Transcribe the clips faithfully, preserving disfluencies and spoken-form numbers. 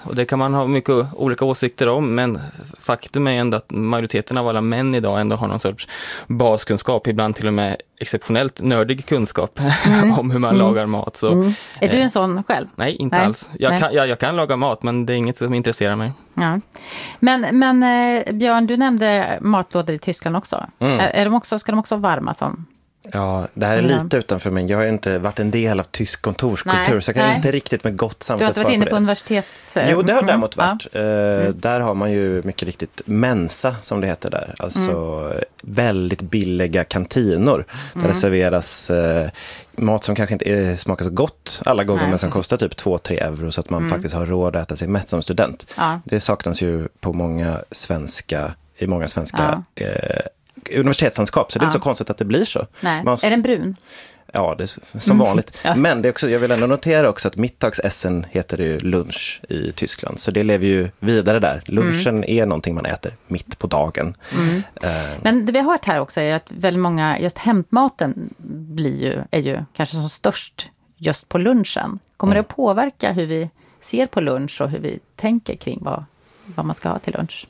rätt. Och det kan man ha mycket olika åsikter om, men faktum är ändå att majoriteten av alla män idag ändå har någon sorts baskunskap, ibland till och med exceptionellt nördig kunskap mm. om hur man mm. lagar mat. Så, mm. Är du en sån själv? Nej, inte nej. alls. Jag, nej. Kan, jag, jag kan laga mat, men det är inget som intresserar mig. Ja. Men, men eh, Björn, du nämnde matlådor i Tyskland också. Mm. Är, är de också. Ska de också vara varma som... Ja, det här är lite mm. utanför mig. Jag har inte varit en del av tysk kontorskultur, nej, så jag kan nej. inte riktigt med gott samvete svara på det. Du har inte varit inne på universitets... Jo, det har däremot varit. Ja. Mm. Där har man ju mycket riktigt mensa, som det heter där. Alltså mm. väldigt billiga kantinor där mm. det serveras eh, mat som kanske inte är, smakar så gott alla gånger, nej. men som kostar typ två till tre euro, så att man mm. faktiskt har råd att äta sig mätt som student. Ja. Det saknas ju på många svenska, i många svenska... Ja. Eh, universitetslandskap, så det är ja. inte så konstigt att det blir så. Nej. Man... Är den brun? Ja, det är som mm. vanligt. Ja. Men det är också, jag vill ändå notera också att mittagsessen heter ju lunch i Tyskland, så det lever ju vidare där. Lunchen mm. är någonting man äter mitt på dagen. Mm. Uh... Men det vi har hört här också är att väldigt många, just hämtmaten blir ju, är ju kanske som störst just på lunchen. Kommer mm. det att påverka hur vi ser på lunch och hur vi tänker kring vad, vad man ska ha till lunch?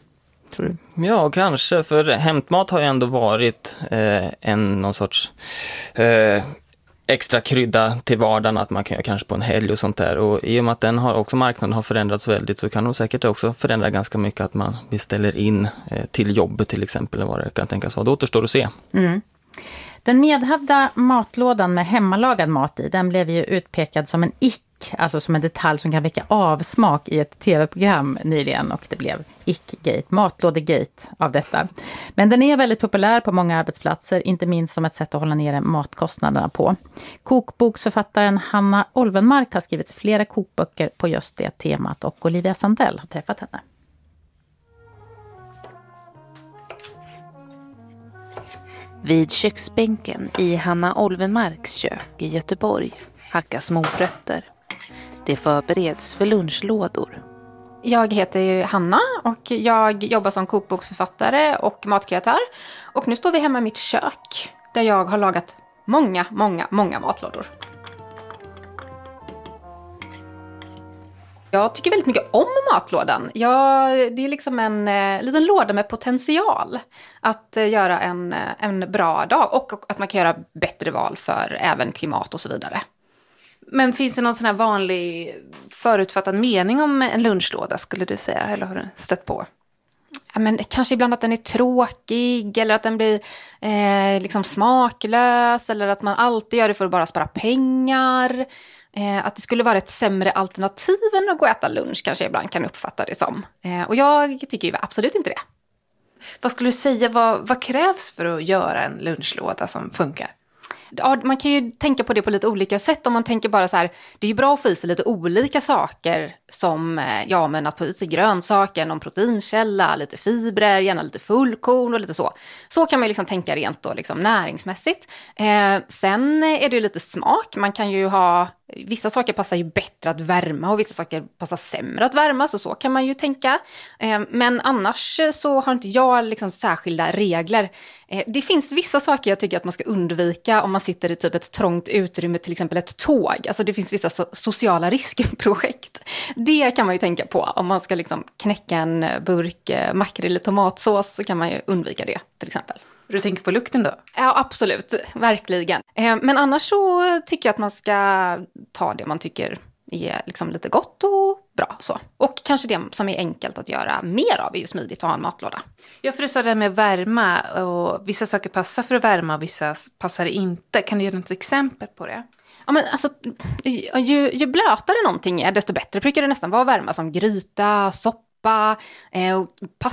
Ja, kanske, för hämtmat har ju ändå varit eh, en någon sorts eh, extra krydda till vardagen, att man kan göra kanske på en helg och sånt där. Och i och med att den har också marknaden har förändrats väldigt, så kan de säkert också förändra ganska mycket, att man beställer in eh, till jobbet till exempel, eller vad det kan tänkas vara. Det återstår att se. Mm. Den medhavda matlådan med hemmalagad mat i, den blev ju utpekad som en ick, alltså som en detalj som kan väcka avsmak i ett tv-program nyligen, och det blev ick-gate, matlådegate av detta. Men den är väldigt populär på många arbetsplatser, inte minst som ett sätt att hålla nere matkostnaderna på. Kokboksförfattaren Hanna Olvenmark har skrivit flera kokböcker på just det temat, och Olivia Sandell har träffat henne. Vid köksbänken i Hanna Olvenmarks kök i Göteborg hackas morötter. Det förbereds för lunchlådor. Jag heter Hanna och jag jobbar som kokboksförfattare och matkreatör. Och nu står vi hemma i mitt kök där jag har lagat många, många, många matlådor. Jag tycker väldigt mycket om matlådan. Jag, det är liksom en eh, liten låda med potential att eh, göra en, en bra dag. Och, och att man kan göra bättre val för även klimat och så vidare. Men finns det någon sån här vanlig förutfattad mening om en lunchlåda, skulle du säga? Eller har du stött på? Ja, men kanske ibland att den är tråkig, eller att den blir eh, liksom smaklös, eller att man alltid gör det för att bara spara pengar. Eh, att det skulle vara ett sämre alternativ än att gå och äta lunch, kanske ibland kan uppfatta det som. Eh, och jag tycker ju absolut inte det. Vad skulle du säga, vad, vad krävs för att göra en lunchlåda som funkar? Ja, man kan ju tänka på det på lite olika sätt. Om man tänker bara så här, det är ju bra att få i sig lite olika saker som, ja, men att få i sig grönsaker, någon proteinkälla, lite fibrer, gärna lite fullkorn och lite så. Så kan man ju liksom tänka rent och liksom näringsmässigt. Eh, sen är det ju lite smak. Man kan ju ha, vissa saker passar ju bättre att värma och vissa saker passar sämre att värma, så så kan man ju tänka. Eh, men annars så har inte jag liksom särskilda regler. Eh, det finns vissa saker jag tycker att man ska undvika om man sitter i typ ett trångt utrymme, till exempel ett tåg. Alltså det finns vissa so- sociala riskprojekt. Det kan man ju tänka på. Om man ska liksom knäcka en burk eh, makrill i tomatsås, så kan man ju undvika det till exempel. Du tänker på lukten då? Ja, absolut. Verkligen. Eh, men annars så tycker jag att man ska ta det man tycker är liksom lite gott och bra. Så. Och kanske det som är enkelt att göra mer av är ju smidigt att ha en matlåda. Ja, för du sa det med värma, och vissa saker passar för att värma och vissa passar inte. Kan du ge något exempel på det? Ja, men alltså, ju, ju blötare någonting är, desto bättre brukar det nästan vara att värma, som gryta, soppa, eh,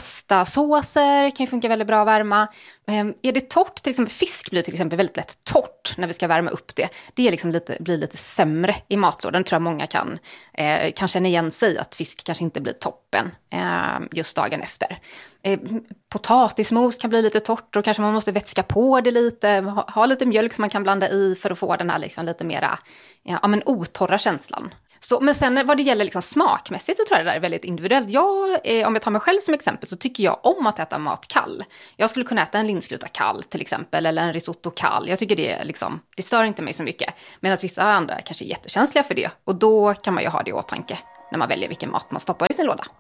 pastasåser kan ju funka väldigt bra att värma. Eh, är det torrt, till exempel fisk blir till exempel väldigt lätt torrt när vi ska värma upp det. Det är liksom lite, blir lite sämre i matlådan, tror jag många kan, eh, kan känna igen sig, att fisk kanske inte blir toppen eh, just dagen efter. Eh, potatismos kan bli lite torrt, och kanske man måste vätska på det lite, ha, ha lite mjölk som man kan blanda i för att få den här liksom lite mera ja, men otorra känslan. Så, men sen vad det gäller liksom smakmässigt, så tror jag det där är väldigt individuellt. Jag, eh, om jag tar mig själv som exempel, så tycker jag om att äta mat kall. Jag skulle kunna äta en linsgryta kall till exempel, eller en risotto kall. Jag tycker det, liksom, det stör inte mig så mycket. Men att vissa andra kanske är jättekänsliga för det, och då kan man ju ha det i åtanke. när man väljer vilken mat man stoppar i sin låda.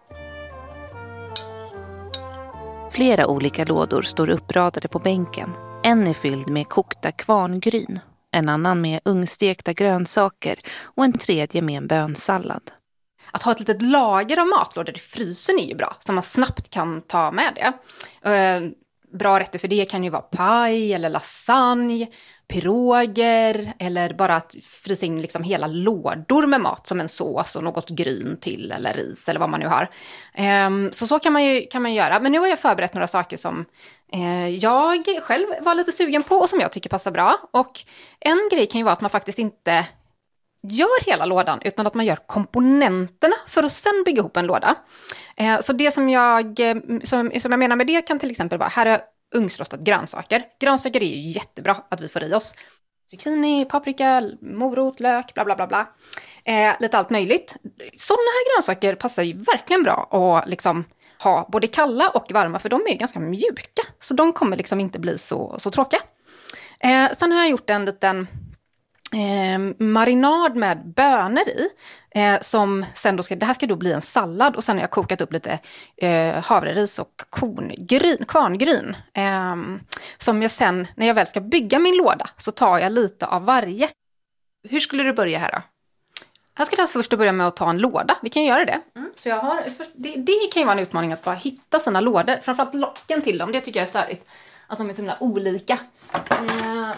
Flera olika lådor står uppradade på bänken. En är fylld med kokta kvarngryn, en annan med ungstekta grönsaker och en tredje med en bönsallad. Att ha ett litet lager av matlådor i frysen är ju bra, så man snabbt kan ta med det. Uh, bra rätter för det kan ju vara paj eller lasagne, piroger eller bara att frysa in liksom hela lådor med mat som en sås och något gryn till eller ris eller vad man nu har. Um, så så kan man ju kan man göra. Men nu har jag förberett några saker som uh, jag själv var lite sugen på och som jag tycker passar bra. Och en grej kan ju vara att man faktiskt inte gör hela lådan utan att man gör komponenterna för att sen bygga ihop en låda. Eh, så det som jag, som, som jag menar med det kan till exempel vara, här är ugnsrostade grönsaker. Grönsaker är ju jättebra att vi får i oss. Zucchini, paprika, morot, lök, bla bla bla bla. Eh, lite allt möjligt. Sådana här grönsaker passar ju verkligen bra att liksom ha både kalla och varma, för de är ju ganska mjuka. Så de kommer liksom inte bli så, så tråkiga. Eh, sen har jag gjort en liten Eh, marinad med bönor i, eh, som sen då ska, det här ska då bli en sallad, och sen har jag kokat upp lite eh, havreris och korngryn, kvarngryn, eh, som jag sen, när jag väl ska bygga min låda, så tar jag lite av varje. Hur skulle du börja här då? Här ska jag först börja med att ta en låda. Vi kan göra det. Mm. Så jag har, först, det. Det kan ju vara en utmaning att bara hitta sina lådor, framförallt locken till dem, det tycker jag är störigt, att de är så himla olika. eh,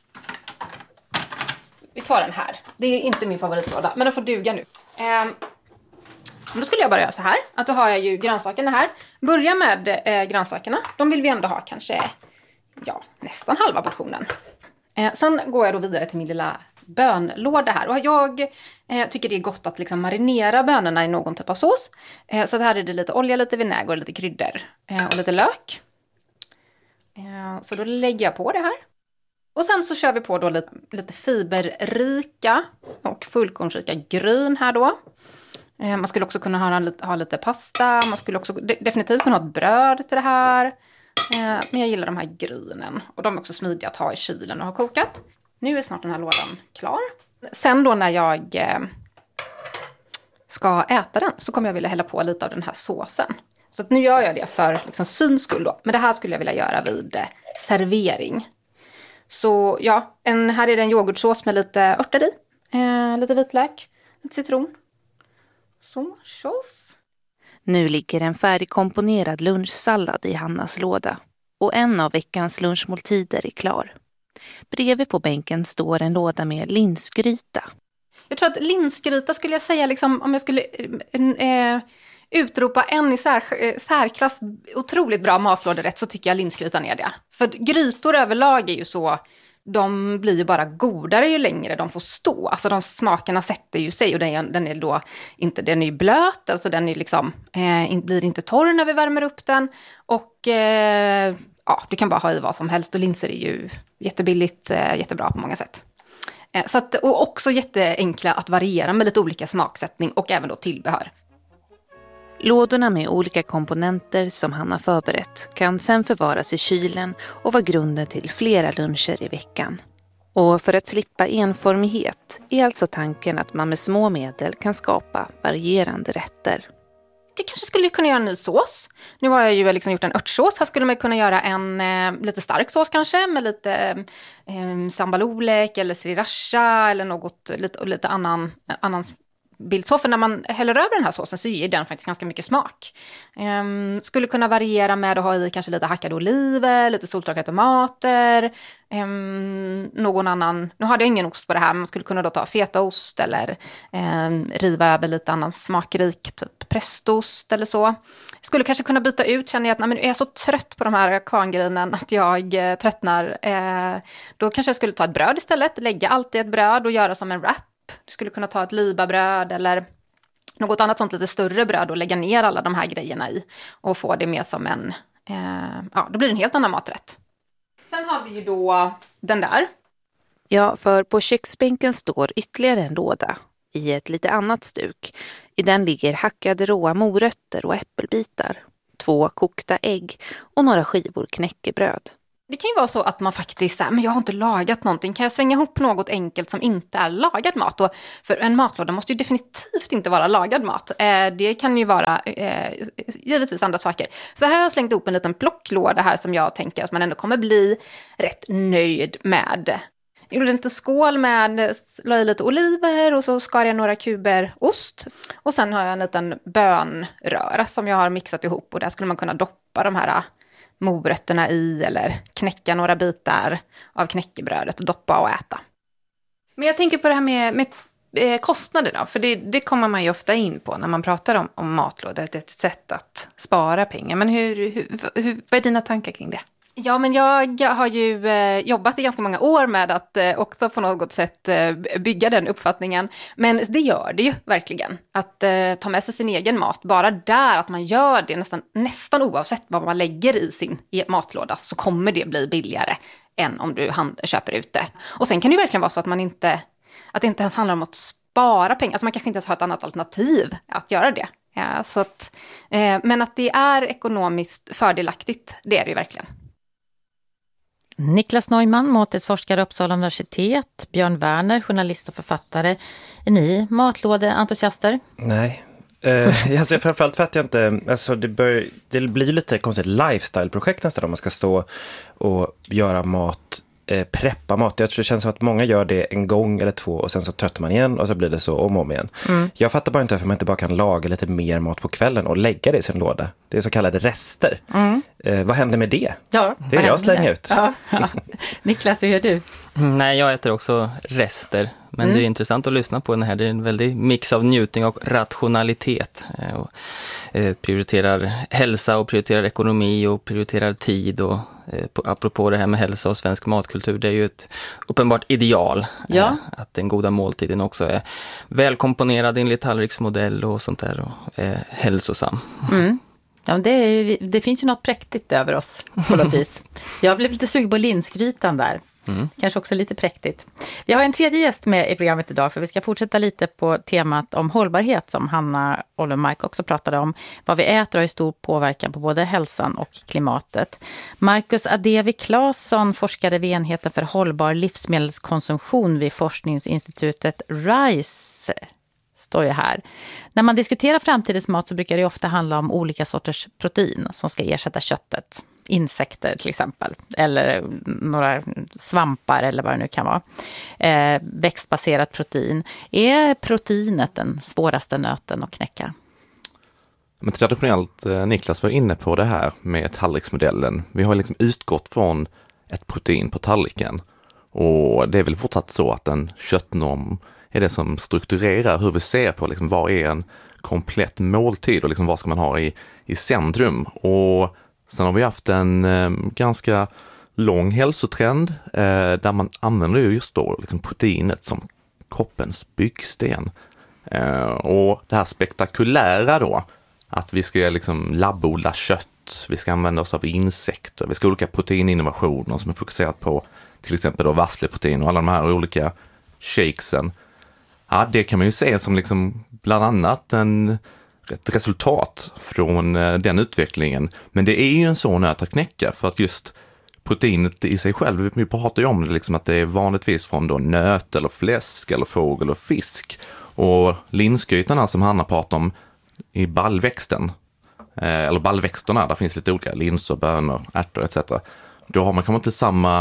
Vi tar den här. Det är inte min favoritlåda, men den får duga nu. Ehm, då skulle jag bara göra så här. Att då har jag ju grönsakerna här. Börja med eh, grönsakerna. De vill vi ändå ha kanske, ja, nästan halva portionen. Eh, sen går jag då vidare till min lilla bönlåda här. Och jag eh, tycker det är gott att liksom marinera bönorna i någon typ av sås. Eh, så här är det lite olja, lite vinäger, lite kryddor eh, och lite lök. Eh, så då lägger jag på det här. Och sen så kör vi på då lite, lite fiberrika och fullkornsrika gryn här då. Eh, man skulle också kunna ha, ha lite pasta. Man skulle också de, definitivt kunna ha ett bröd till det här. Eh, men jag gillar de här grynen. Och de är också smidiga att ha i kylen och ha kokat. Nu är snart den här lådan klar. Sen då när jag eh, ska äta den så kommer jag vilja hälla på lite av den här såsen. Så att nu gör jag det för liksom syns skull då. Men det här skulle jag vilja göra vid eh, servering. Så ja, en, här är det en yoghurtsås med lite örter i, eh, lite vitlök, lite citron. Så, tjoff. Nu ligger en färdigkomponerad lunchsallad i Hannas låda och en av veckans lunchmåltider är klar. Bredvid på bänken står en låda med linsgryta. Jag tror att linsgryta skulle jag säga, liksom, om jag skulle eh, utropa en i sär, särklass otroligt bra matlåderätt, så tycker jag linsgrytan är det. För grytor överlag är ju så, de blir ju bara godare ju längre de får stå. Alltså de smakerna sätter ju sig, och den är, den är då inte, den är ju blöt, alltså den är liksom, eh, blir inte torr när vi värmer upp den. Och eh, ja, du kan bara ha i vad som helst, och linser är ju jättebilligt, eh, jättebra på många sätt. Eh, så att, och också jätteenkla att variera med lite olika smaksättning och även då tillbehör. Lådorna med olika komponenter som han har förberett kan sen förvaras i kylen och vara grunden till flera luncher i veckan. Och för att slippa enformighet är alltså tanken att man med små medel kan skapa varierande rätter. Jag kanske skulle kunna göra en ny sås. Nu har jag ju liksom gjort en örtsås. Här skulle man kunna göra en eh, lite stark sås kanske, med lite eh, sambal olek eller sriracha eller något lite, lite annan, annan bild. Så för när man häller över den här såsen så ger den faktiskt ganska mycket smak. Um, skulle kunna variera med att ha i kanske lite hackade oliver, lite soltorkade tomater, um, någon annan, nu hade jag ingen ost på det här, men man skulle kunna då ta fetaost eller um, riva över lite annan smakrik, typ prästost eller så. Skulle kanske kunna byta ut, känner jag att nej, men jag är så trött på de här kvarngrynen att jag eh, tröttnar. Eh, då kanske jag skulle ta ett bröd istället, lägga allt i ett bröd och göra som en wrap. Du skulle kunna ta ett libabröd eller något annat sånt lite större bröd och lägga ner alla de här grejerna i och få det med som en, eh, ja, då blir det en helt annan maträtt. Sen har vi ju då den där. Ja, för på köksbänken står ytterligare en låda i ett lite annat stuk. I den ligger hackade råa morötter och äppelbitar, två kokta ägg och några skivor knäckebröd. Det kan ju vara så att man faktiskt säger, men jag har inte lagat någonting. Kan jag svänga ihop något enkelt som inte är lagad mat? Och för en matlåda måste ju definitivt inte vara lagad mat. Eh, det kan ju vara eh, givetvis andra saker. Så här har jag slängt ihop en liten plocklåda här som jag tänker att man ändå kommer bli rätt nöjd med. Jag gjorde en liten skål med, la i lite oliver och så skar jag några kuber ost. Och sen har jag en liten bönröra som jag har mixat ihop och där skulle man kunna doppa de här morötterna i eller knäcka några bitar av knäckebrödet och doppa och äta. Men jag tänker på det här med, med eh, kostnader då, för det, det kommer man ju ofta in på när man pratar om, om matlådor, det är ett sätt att spara pengar. Men hur, hur, hur, vad är dina tankar kring det? Ja, men jag har ju eh, jobbat i ganska många år med att eh, också på något sätt eh, bygga den uppfattningen. Men det gör det ju verkligen. Att eh, ta med sig sin egen mat. Bara där att man gör det nästan, nästan oavsett vad man lägger i sin i matlåda så kommer det bli billigare än om du hand, köper ute. Och sen kan det ju verkligen vara så att man inte, att det inte ens handlar om att spara pengar. Alltså man kanske inte ens har ett annat alternativ att göra det. Ja, så att, eh, men att det är ekonomiskt fördelaktigt, det är det ju verkligen. Niklas Neumann, måltidsforskare Uppsala universitet, Björn Werner, journalist och författare. Är ni matlådeentusiaster? Nej. Uh, jag ser framförallt för att jag inte, alltså det, bör, det blir lite konstigt lifestyle-projekt nästan om man ska stå och göra mat, eh, preppa mat. Jag tror det känns som att många gör det en gång eller två och sen så tröttar man igen och så blir det så om och om igen. Mm. Jag fattar bara inte varför man inte bara kan laga lite mer mat på kvällen och lägga det i sin låda. Det är så kallade rester. Mm. Eh, vad händer med det? Ja, det är jag slänger ut. Ja, ja. Niklas, hur gör du? Mm, nej, jag äter också rester. Men mm. det är intressant att lyssna på den här. Det är en väldig mix av njutning och rationalitet. Eh, och, eh, prioriterar hälsa och prioriterar ekonomi och prioriterar tid. Och, eh, på, apropå det här med hälsa och svensk matkultur, det är ju ett uppenbart ideal. Ja. Eh, att den goda måltiden också är välkomponerad enligt tallriksmodell och sånt där. Och är hälsosam. Mm. Ja, det, är, det finns ju något präktigt över oss på något vis. Jag blev lite sugen på linsgrytan där. Mm. Kanske också lite präktigt. Vi har en tredje gäst med i programmet idag för vi ska fortsätta lite på temat om hållbarhet som Hanna Ollenmark också pratade om. Vad vi äter har ju stor påverkan på både hälsan och klimatet. Marcus Adevi Claesson, forskare vid enheten för hållbar livsmedelskonsumtion vid forskningsinstitutet RISE, står ju här. När man diskuterar framtidens mat så brukar det ofta handla om olika sorters protein som ska ersätta köttet. Insekter till exempel, eller några svampar eller vad det nu kan vara. Eh, växtbaserat protein. Är proteinet den svåraste nöten att knäcka? Men traditionellt, eh, Niklas var inne på det här med tallriksmodellen. Vi har liksom utgått från ett protein på tallriken. Och det är väl fortsatt så att en köttnorm är det som strukturerar hur vi ser på liksom, vad är en komplett måltid och liksom, vad ska man ha i, i centrum. Och sen har vi haft en eh, ganska lång hälsotrend eh, där man använder just då liksom, proteinet som kroppens byggsten. Eh, och det här spektakulära då, att vi ska liksom, labbodla kött, vi ska använda oss av insekter, vi ska ha olika proteininnovationer som är fokuserat på till exempel då vassleprotein och alla de här olika shakesen. Ja, det kan man ju se som liksom bland annat en, ett resultat från den utvecklingen. Men det är ju en sån nöt att knäcka för att just proteinet i sig själv, vi pratar ju om det liksom att det är vanligtvis från då nöt eller fläsk eller fågel och fisk. Och linsgrytorna som Hanna pratar om i ballväxten, eller ballväxterna, där finns lite olika linser, bönor, ärtor et cetera. Då har man kanske inte samma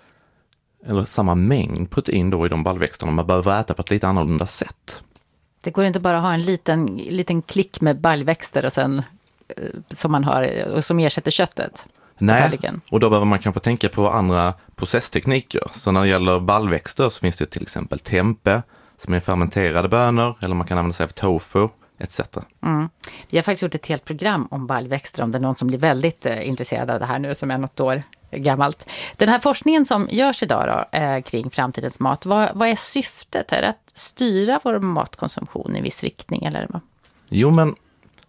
eller samma mängd protein då i de ballväxterna. Man behöver äta på ett lite annorlunda sätt. Det går inte bara att ha en liten, liten klick med baljväxter och sen, som man har och som ersätter köttet. Nej, och då behöver man kanske tänka på andra processtekniker. Så när det gäller ballväxter så finns det till exempel tempe som är fermenterade bönor, eller man kan använda sig av tofu et cetera. Mm. Vi har faktiskt gjort ett helt program om baljväxter, om det är någon som blir väldigt eh, intresserad av det här nu som är något år gammalt. Den här forskningen som görs idag då, eh, kring framtidens mat, vad, vad är syftet? Är det att styra vår matkonsumtion i viss riktning eller vad? Jo, men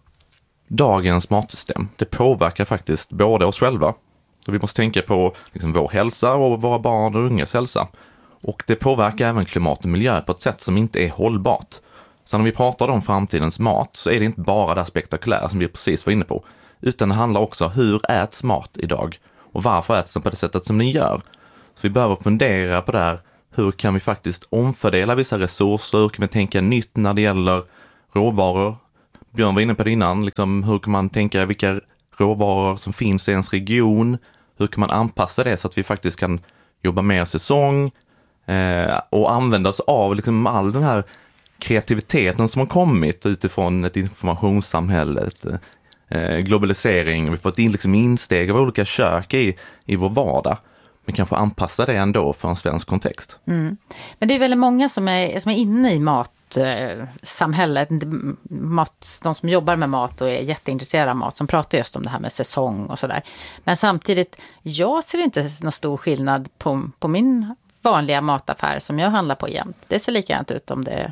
dagens matsystem, det påverkar faktiskt både oss själva. Så vi måste tänka på liksom, vår hälsa och våra barn och ungas hälsa. Och det påverkar även klimat och miljö på ett sätt som inte är hållbart. Så när vi pratar om framtidens mat så är det inte bara det spektakulära som vi precis var inne på. Utan det handlar också om hur äts mat idag. och varför äts den på det sättet som den gör. Så vi behöver fundera på det här, hur kan vi faktiskt omfördela vissa resurser, hur kan vi tänka nytt när det gäller råvaror. Björn var inne på det innan, liksom, hur kan man tänka vilka råvaror som finns i ens region, hur kan man anpassa det så att vi faktiskt kan jobba mer säsong eh, och använda oss av liksom all den här kreativiteten som har kommit utifrån ett informationssamhälle, ett, eh, globalisering. Vi har fått in liksom insteg av olika kök i, i vår vardag. Men kanske anpassa det ändå för en svensk kontext. Mm. Men det är väldigt många som är, som är inne i matsamhället. Mat, de som jobbar med mat och är jätteintresserade av mat som pratar just om det här med säsong och sådär. Men samtidigt, jag ser inte någon stor skillnad på, på min vanliga mataffär som jag handlar på jämt. Det ser likadant ut om det är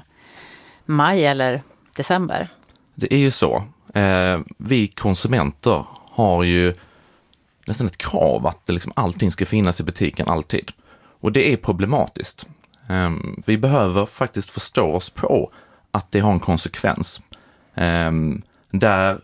maj eller december. Det är ju så. Eh, vi konsumenter har ju nästan ett krav att det liksom allting ska finnas i butiken alltid. Och det är problematiskt. Um, vi behöver faktiskt förstå oss på att det har en konsekvens. Um, där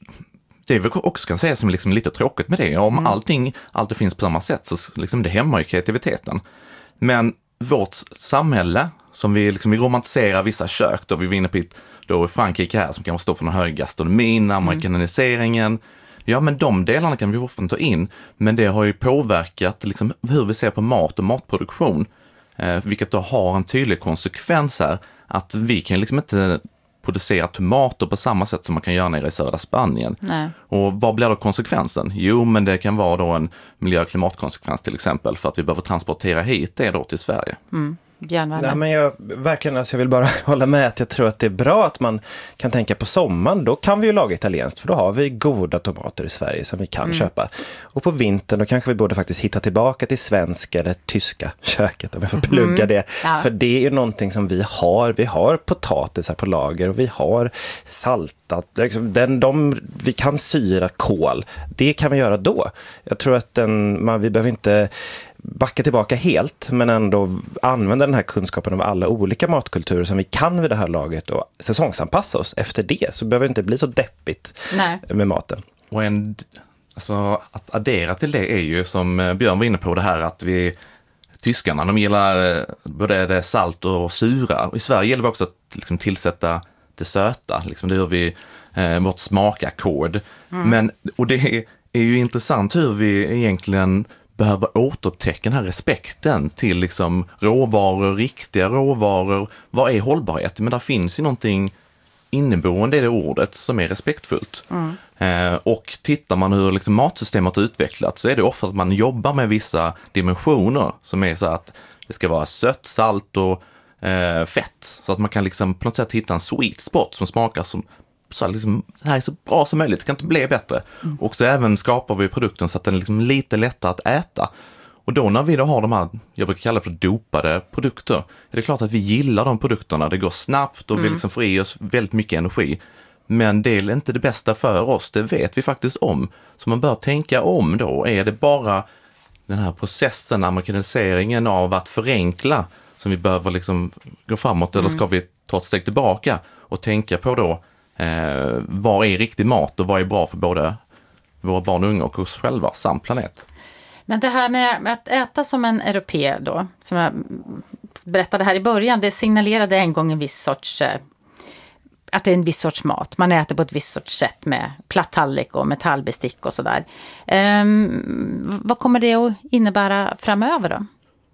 det vi också kan säga som liksom lite tråkigt med det. Om mm. allting alltid finns på samma sätt så liksom det hämmar ju kreativiteten. Men vårt samhälle, som vi, liksom, vi romantiserar vissa kök, då vi vinner på då i Frankrike här som kan stå för den höga gastronomin, amerikaniseringen. Mm. Ja, men de delarna kan vi ofta ta in, men det har ju påverkat liksom, hur vi ser på mat och matproduktion, eh, vilket då har en tydlig konsekvens här, att vi kan liksom inte producera tomater på samma sätt som man kan göra nere i södra Spanien. Nej. Och vad blir då konsekvensen? Jo, men det kan vara då en miljö- och klimatkonsekvens till exempel, för att vi behöver transportera hit det då till Sverige. Mm. Nej, men jag, verkligen, alltså jag vill bara hålla med att jag tror att det är bra att man kan tänka på sommaren. Då kan vi ju laga italienskt, för då har vi goda tomater i Sverige som vi kan mm. köpa. Och på vintern då kanske vi borde faktiskt hitta tillbaka till svenska eller tyska köket, om jag får plugga mm. det. Ja. För det är ju någonting som vi har. Vi har potatis här på lager och vi har saltat. Liksom, den, de, vi kan syra kål. Det kan vi göra då. Jag tror att den, man, vi behöver inte backa tillbaka helt, men ändå använda den här kunskapen om alla olika matkulturer som vi kan vid det här laget och säsongsanpassa oss efter det, så behöver det inte bli så deppigt Nej. med maten. Och en, alltså, att addera till det är ju, som Björn var inne på, det här att vi, tyskarna, de gillar både det salt och sura. Och i Sverige gäller det också att liksom, tillsätta det söta, liksom, det gör vi eh, vårt smakackord. Mm. Men, och det är, är ju intressant hur vi egentligen behöver återupptäcka den här respekten till liksom råvaror, riktiga råvaror. Vad är hållbarhet? Men där finns ju någonting inneboende i det ordet som är respektfullt. Mm. Eh, och tittar man hur liksom matsystemet har utvecklats, så är det ofta att man jobbar med vissa dimensioner som är så att det ska vara sött, salt och eh, fett. Så att man kan liksom på något sätt hitta en sweet spot som smakar som så liksom, det här är så bra som möjligt, det kan inte bli bättre. Mm. Och så även skapar vi produkten så att den är liksom lite lättare att äta. Och då när vi då har de här, jag brukar kalla för dopade produkter, är det klart att vi gillar de produkterna. Det går snabbt och mm. vi liksom får i oss väldigt mycket energi. Men det är inte det bästa för oss, det vet vi faktiskt om. Så man bör tänka om då, är det bara den här processen, amerikaniseringen av att förenkla som vi behöver liksom gå framåt, mm. eller ska vi ta ett steg tillbaka och tänka på då Eh, vad är riktig mat och vad är bra för både våra barn och unga och oss själva samt planet. Men det här med att äta som en europé då, som jag berättade här i början, det signalerade en gång en viss sorts, eh, att det är en viss sorts mat. Man äter på ett visst sorts sätt med platt tallrik och metallbestick och sådär. Eh, vad kommer det att innebära framöver då?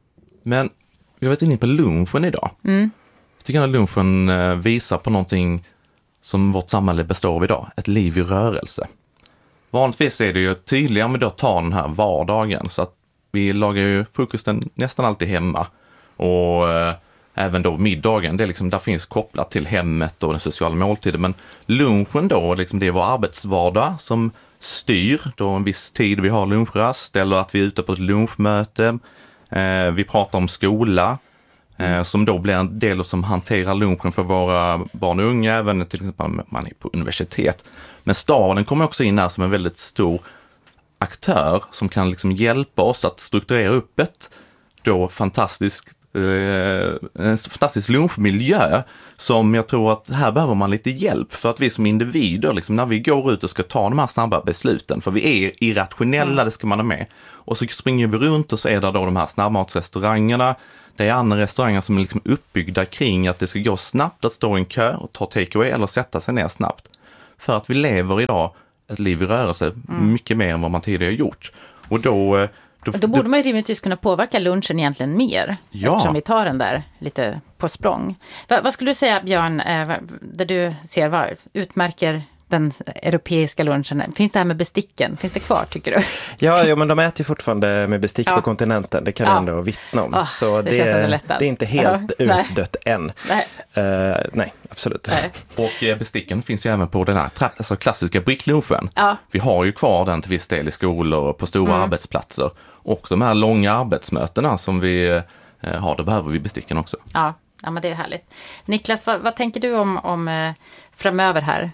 Men vi har varit inne på lunchen idag. Mm. Jag tycker att lunchen eh, visar på någonting som vårt samhälle består av idag, ett liv i rörelse. Vanligtvis är det ju tydligare om vi då tar den här vardagen, så att vi lagar ju frukosten nästan alltid hemma. Och eh, även då middagen, det är liksom, där finns kopplat till hemmet och den sociala måltiden. Men lunchen då, liksom, det är vår arbetsvardag som styr då en viss tid vi har lunchrast, eller att vi är ute på ett lunchmöte. Eh, vi pratar om skola. Mm. Som då blir en del som hanterar lunchen för våra barn och unga, även till exempel man är på universitet. Men staden kommer också in här som en väldigt stor aktör som kan liksom hjälpa oss att strukturera upp ett då fantastiskt en fantastisk lunchmiljö som jag tror att här behöver man lite hjälp för att vi som individer, liksom, när vi går ut och ska ta de här snabba besluten, för vi är irrationella, det ska man ha med. Och så springer vi runt och så är det då de här snabbmatsrestaurangerna. Det är andra restauranger som är liksom uppbyggda kring att det ska gå snabbt att stå i en kö och ta takeaway eller sätta sig ner snabbt. För att vi lever idag ett liv i rörelse mm. mycket mer än vad man tidigare gjort. Och då... Då, då borde man ju rimligtvis kunna påverka lunchen egentligen mer. Ja. Eftersom vi tar den där lite på språng. Va, vad skulle du säga, Björn, eh, där du ser vad utmärker den europeiska lunchen? Finns det här med besticken? Finns det kvar, tycker du? Ja, ja men de äter ju fortfarande med bestick ja. på kontinenten. Det kan ja. jag ändå vittna om. Oh, Så det, det, det, det är inte helt ja. utdött nej. än. Nej, uh, nej absolut. Nej. Och besticken finns ju även på den här alltså klassiska bricklunchen. Ja. Vi har ju kvar den till viss del i skolor och på stora mm. arbetsplatser. Och de här långa arbetsmötena som vi eh, har, då behöver vi besticken också. Ja, ja men det är härligt. Niklas, vad, vad tänker du om, om eh, framöver här?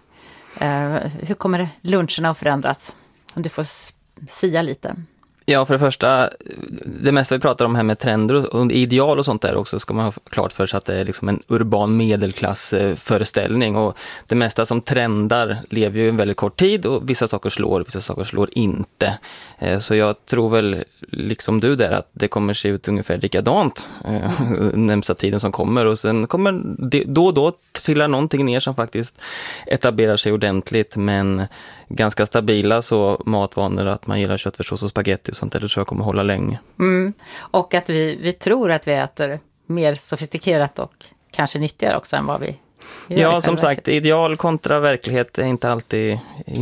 Eh, hur kommer luncherna att förändras? Om du får sia lite. Ja, för det första, det mesta vi pratar om här med trender och ideal och sånt där också ska man ha klart för sig att det är liksom en urban medelklassföreställning och det mesta som trendar lever ju en väldigt kort tid och vissa saker slår, vissa saker slår inte. Så jag tror väl, liksom du där, att det kommer se ut ungefär likadant närmsta tiden som kommer och sen kommer det, då och då trilla någonting ner som faktiskt etablerar sig ordentligt men ganska stabila så matvanor att man gillar köttfärssås och spaghetti och sånt där, det tror jag kommer hålla länge. Mm. Och att vi, vi tror att vi äter mer sofistikerat och kanske nyttigare också än vad vi gör. Ja, som sagt, ideal kontra verklighet är inte alltid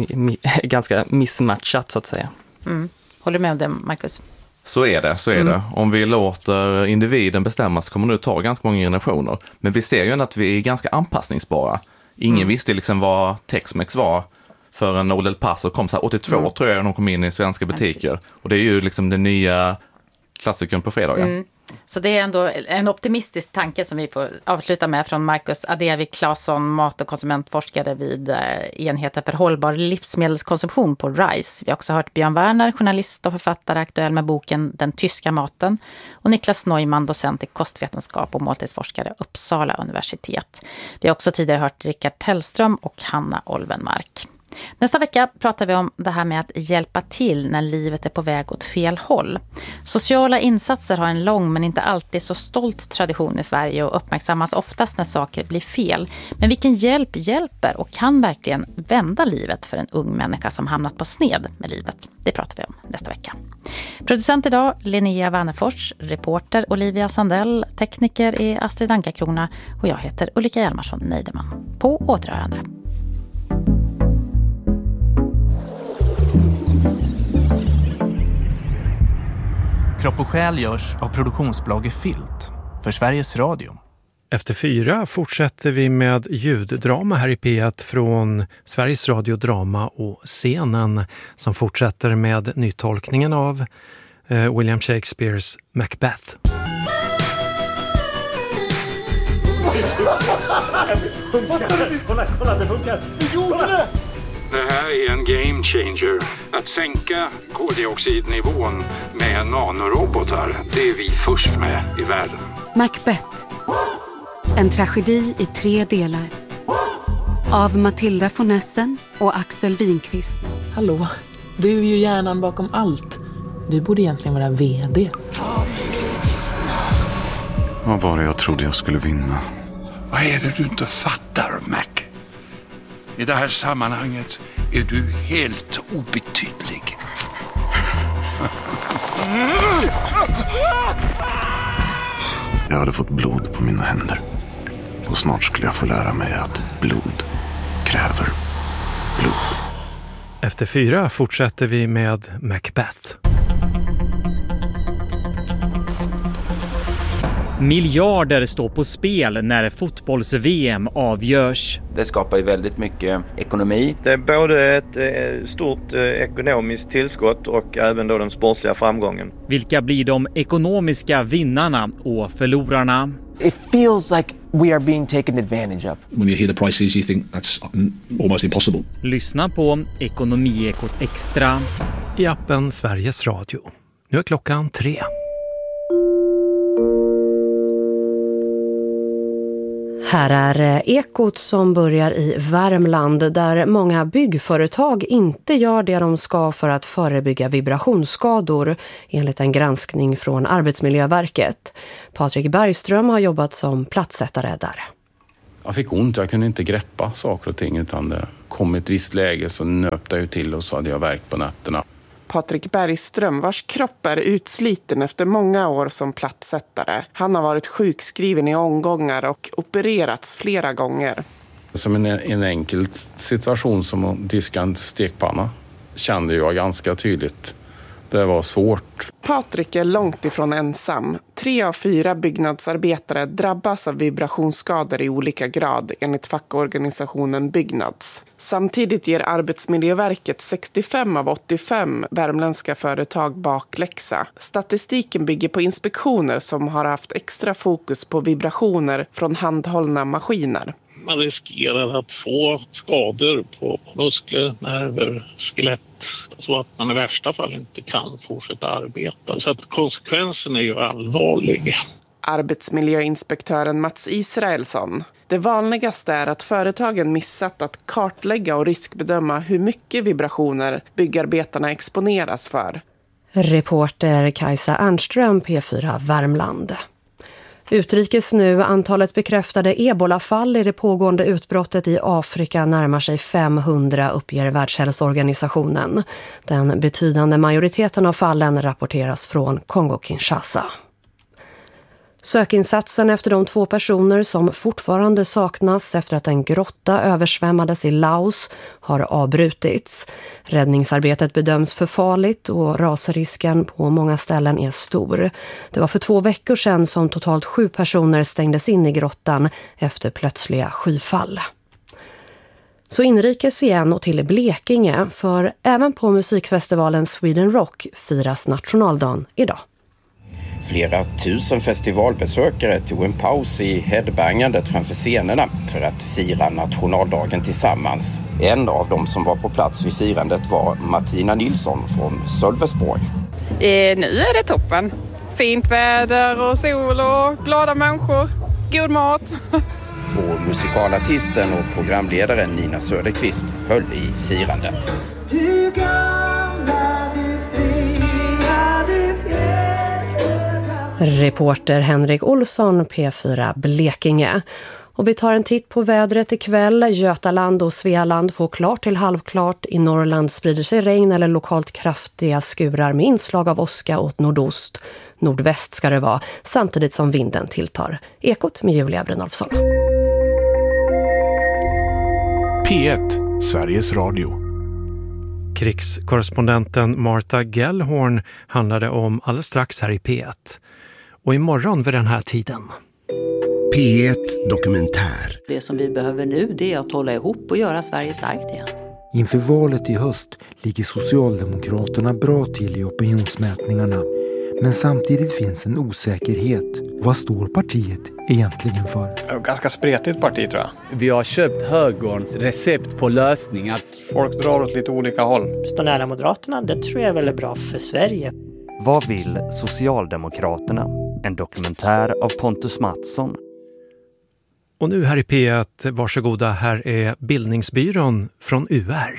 ganska missmatchat så att säga. Mm. Håller du med om det, Marcus? Så är det, så är mm. det. Om vi låter individen bestämma så kommer det ta ganska många generationer. Men vi ser ju ändå att vi är ganska anpassningsbara. Ingen mm. visste liksom vad Tex-Mex var för en Old El Paso kom så här åttiotvå mm. tror jag de kom in i svenska butiker. Ja, och det är ju liksom den nya klassikern på fredagar. Mm. Så det är ändå en optimistisk tanke som vi får avsluta med från Marcus Adevi Claesson, mat- och konsumentforskare vid enheten för hållbar livsmedelskonsumtion på RISE. Vi har också hört Björn Werner, journalist och författare, aktuell med boken Den tyska maten. Och Niklas Neumann, docent i kostvetenskap och måltidsforskare, Uppsala universitet. Vi har också tidigare hört Rickard Tellström och Hanna Olvenmark. Nästa vecka pratar vi om det här med att hjälpa till när livet är på väg åt fel håll. Sociala insatser har en lång men inte alltid så stolt tradition i Sverige och uppmärksammas oftast när saker blir fel. Men vilken hjälp hjälper och kan verkligen vända livet för en ung människa som hamnat på sned med livet? Det pratar vi om nästa vecka. Producent idag Linnea Wannefors, reporter Olivia Sandell, tekniker är Astrid Ankarkrona och jag heter Ulrika Hjalmarsson Neideman. På återhörande. Kropp och själ görs av produktionsbolaget Filt för Sveriges Radio. Efter fyra fortsätter vi med ljuddrama här i P ett från Sveriges Radio Drama och Scenen som fortsätter med nytolkningen av eh, William Shakespeares Macbeth. Kolla, kolla, det funkar! Vi gjorde det! Det här är en game changer. Att sänka koldioxidnivån med nanorobotar, det är vi först med i världen. Macbeth. En tragedi i tre delar. Av Matilda von Essen och Axel Winqvist. Hallå, du är ju hjärnan bakom allt. Du borde egentligen vara vd. Vad var det jag trodde jag skulle vinna? Vad är det du inte fattar, Mac? I det här sammanhanget är du helt obetydlig. Jag hade fått blod på mina händer. Och snart skulle jag få lära mig att blod kräver blod. Efter fyra fortsätter vi med Macbeth. Miljarder står på spel när fotbolls-V M avgörs. Det skapar ju väldigt mycket ekonomi. Det är både ett eh, stort eh, ekonomiskt tillskott och även då den sportsliga framgången. Vilka blir de ekonomiska vinnarna och förlorarna? It feels like we are being taken advantage of. When you hear the prices you think that's almost impossible. Lyssna på Ekonomiekot Extra i appen Sveriges Radio. Nu är klockan tre. Här är Ekot som börjar i Värmland där många byggföretag inte gör det de ska för att förebygga vibrationsskador enligt en granskning från Arbetsmiljöverket. Patrik Bergström har jobbat som platssättare där. Jag fick ont, jag kunde inte greppa saker och ting utan det kom ett visst läge så nöpte jag till och så hade jag värk på nätterna. Patrik Bergström, vars kropp är utsliten efter många år som platssättare. Han har varit sjukskriven i omgångar och opererats flera gånger. Som en, en enkel situation som att diska en stekpanna kände jag ganska tydligt. Det var svårt. Patrik är långt ifrån ensam. Tre av fyra byggnadsarbetare drabbas av vibrationsskador i olika grad enligt fackorganisationen Byggnads. Samtidigt ger Arbetsmiljöverket sextiofem av åttiofem värmländska företag bakläxa. Statistiken bygger på inspektioner som har haft extra fokus på vibrationer från handhållna maskiner. Man riskerar att få skador på muskler, nerver, skelett så att man i värsta fall inte kan fortsätta arbeta. Så att konsekvensen är ju allvarlig. Arbetsmiljöinspektören Mats Israelsson. Det vanligaste är att företagen missat att kartlägga och riskbedöma hur mycket vibrationer byggarbetarna exponeras för. Reporter Kajsa Ernström, P fyra Värmland. Utrikes nu, antalet bekräftade ebolafall i det pågående utbrottet i Afrika närmar sig femhundra, uppger Världshälsoorganisationen. Den betydande majoriteten av fallen rapporteras från Kongo-Kinshasa. Sökinsatsen efter de två personer som fortfarande saknas efter att en grotta översvämmades i Laos har avbrutits. Räddningsarbetet bedöms för farligt och rasrisken på många ställen är stor. Det var för två veckor sedan som totalt sju personer stängdes in i grottan efter plötsliga skyfall. Så inrikes igen och till Blekinge, för även på musikfestivalen Sweden Rock firas nationaldagen idag. Flera tusen festivalbesökare tog en paus i headbangandet framför scenerna för att fira nationaldagen tillsammans. En av dem som var på plats vid firandet var Martina Nilsson från Sölvesborg. Eh, nu är det toppen. Fint väder och sol och glada människor. God mat. Och musikalartisten och programledaren Nina Söderqvist höll i firandet. Du gamla, du fria, du fjäll. Reporter Henrik Olsson, P fyra Blekinge. Och vi tar en titt på vädret ikväll. Götaland och Svealand får klart till halvklart. I Norrland sprider sig regn eller lokalt kraftiga skurar med inslag av åska åt nordost. Nordväst ska det vara, samtidigt som vinden tilltar. Ekot med Julia Brynolfsson. P ett, Sveriges Radio. Krigskorrespondenten Martha Gellhorn handlade om alldeles strax här i P ett. Och imorgon vid den här tiden. P ett Dokumentär. Det som vi behöver nu, det är att hålla ihop och göra Sverige starkt igen. Inför valet i höst ligger Socialdemokraterna bra till i opinionsmätningarna. Men samtidigt finns en osäkerhet. Vad står partiet egentligen för? Ganska spretigt parti, tror jag. Vi har köpt högerns recept på lösningar. Folk drar åt lite olika håll. Stå nära Moderaterna, det tror jag är väldigt bra för Sverige. Vad vill Socialdemokraterna? En dokumentär av Pontus Mattsson. Och nu här i P ett, varsågoda, här är Bildningsbyrån från U R.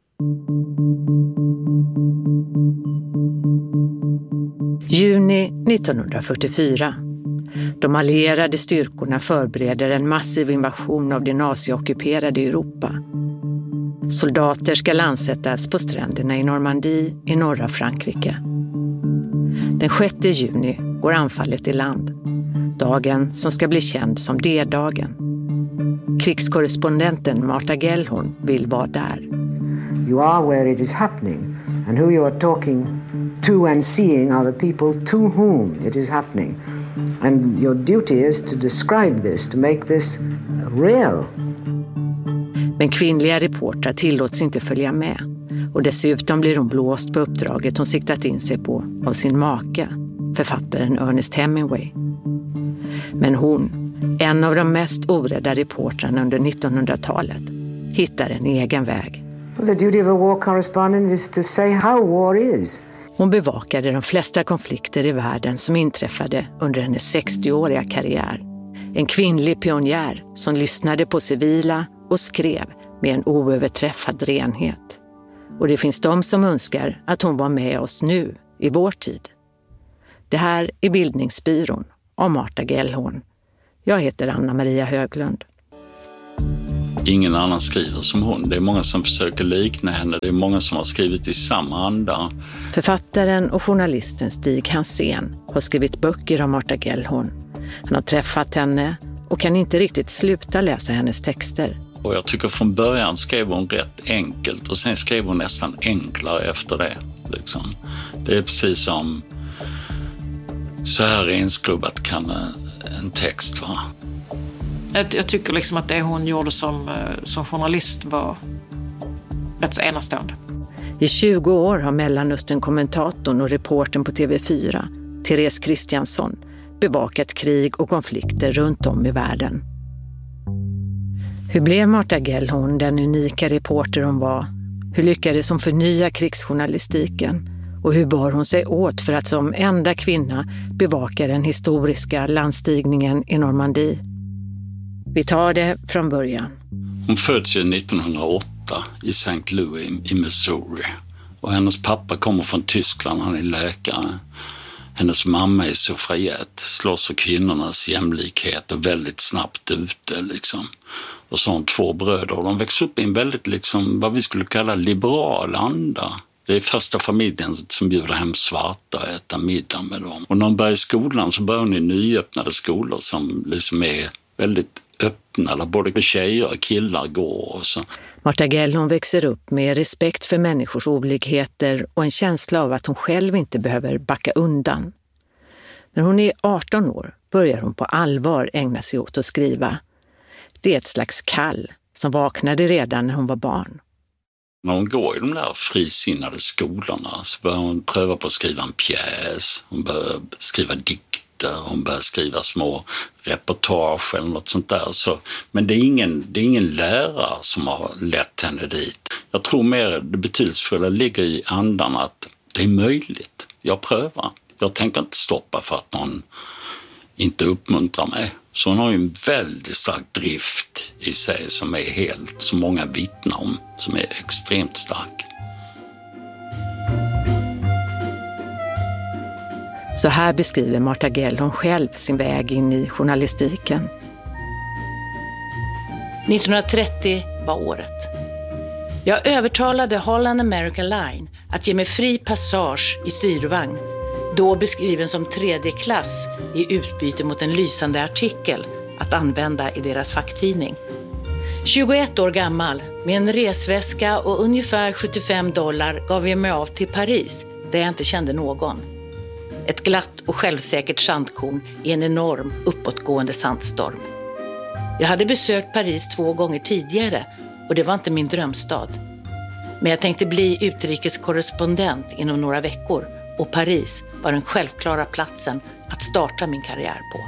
Juni nittonhundrafyrtiofyra. De allierade styrkorna förbereder en massiv invasion av det naziockuperade Europa. Soldater ska landsättas på stränderna i Normandie i norra Frankrike. Den sjätte juni går anfallet i land. Dagen som ska bli känd som D-dagen. Krigskorrespondenten Martha Gellhorn vill vara där. You are where it is happening, and who you are talking to and seeing are the people to whom it is happening. And your duty is to describe this, to make this real. Men kvinnliga reportrar tillåts inte följa med. Och dessutom blir hon blåst på uppdraget hon siktat in sig på av sin make, författaren Ernest Hemingway. Men hon, en av de mest orädda reportrarna under nittonhundratalet, hittar en egen väg. Well, the duty of a war correspondent is to say how war is. Hon bevakade de flesta konflikter i världen som inträffade under hennes sextioåriga karriär. En kvinnlig pionjär som lyssnade på civila och skrev med en oöverträffad renhet. Och det finns de som önskar att hon var med oss nu, i vår tid. Det här är Bildningsbyrån om Marta Gellhorn. Jag heter Anna-Maria Höglund. Ingen annan skriver som hon. Det är många som försöker likna henne. Det är många som har skrivit i samma anda. Författaren och journalisten Stig Hansén har skrivit böcker om Marta Gellhorn. Han har träffat henne och kan inte riktigt sluta läsa hennes texter. Och jag tycker från början skrev hon rätt enkelt och sen skrev hon nästan enklare efter det. Liksom. Det är precis som så här enskrubbat kan en text vara. Jag, jag tycker liksom att det hon gjorde som, som journalist var rätt så enastående. I tjugo år har Mellanöstern-kommentatorn och reportern på T V fyra, Therese Kristiansson, bevakat krig och konflikter runt om i världen. Hur blev Marta Gellhorn den unika reporter hon var? Hur lyckades hon förnya krigsjournalistiken? Och hur bar hon sig åt för att som enda kvinna bevaka den historiska landstigningen i Normandie? Vi tar det från början. Hon föds ju nittonhundraåtta i Saint Louis i Missouri. Och hennes pappa kommer från Tyskland, han är läkare. Hennes mamma är suffragett, slåss för kvinnornas jämlikhet och väldigt snabbt ute liksom. Och så har hon två bröder och de växer upp i en väldigt liksom, vad vi skulle kalla liberal anda. Det är första familjen som bjuder hem svarta och äta middag med dem. Och när hon börjar i skolan så börjar hon i nyöppnade skolor som liksom är väldigt öppna, där både tjejer och killar går. Och så. Marta Gellhorn växer upp med respekt för människors olikheter och en känsla av att hon själv inte behöver backa undan. När hon är arton år börjar hon på allvar ägna sig åt att skriva. Det är ett slags kall som vaknade redan när hon var barn. När hon går i de där frisinnade skolorna så börjar hon pröva på att skriva en pjäs. Hon börjar skriva dikter, hon börjar skriva små reportage eller något sånt där. Så, men det är, ingen, det är ingen lärare som har lett henne dit. Jag tror mer det betydelsefulla ligger i andan att det är möjligt. Jag prövar. Jag tänker inte stoppa för att någon inte uppmuntrar mig. Så hon har ju en väldigt stark drift i sig som är helt, som många vittnar om, som är extremt stark. Så här beskriver Marta Gellhorn själv sin väg in i journalistiken. nittonhundratrettio var året. Jag övertalade Holland American Line att ge mig fri passage i styrvagn, då beskriven som tredje klass i utbyte mot en lysande artikel att använda i deras facktidning. tjugoett år gammal, med en resväska och ungefär sjuttiofem dollar gav jag mig av till Paris, där jag inte kände någon. Ett glatt och självsäkert sandkorn i en enorm uppåtgående sandstorm. Jag hade besökt Paris två gånger tidigare och det var inte min drömstad. Men jag tänkte bli utrikeskorrespondent inom några veckor och Paris var den självklara platsen att starta min karriär på.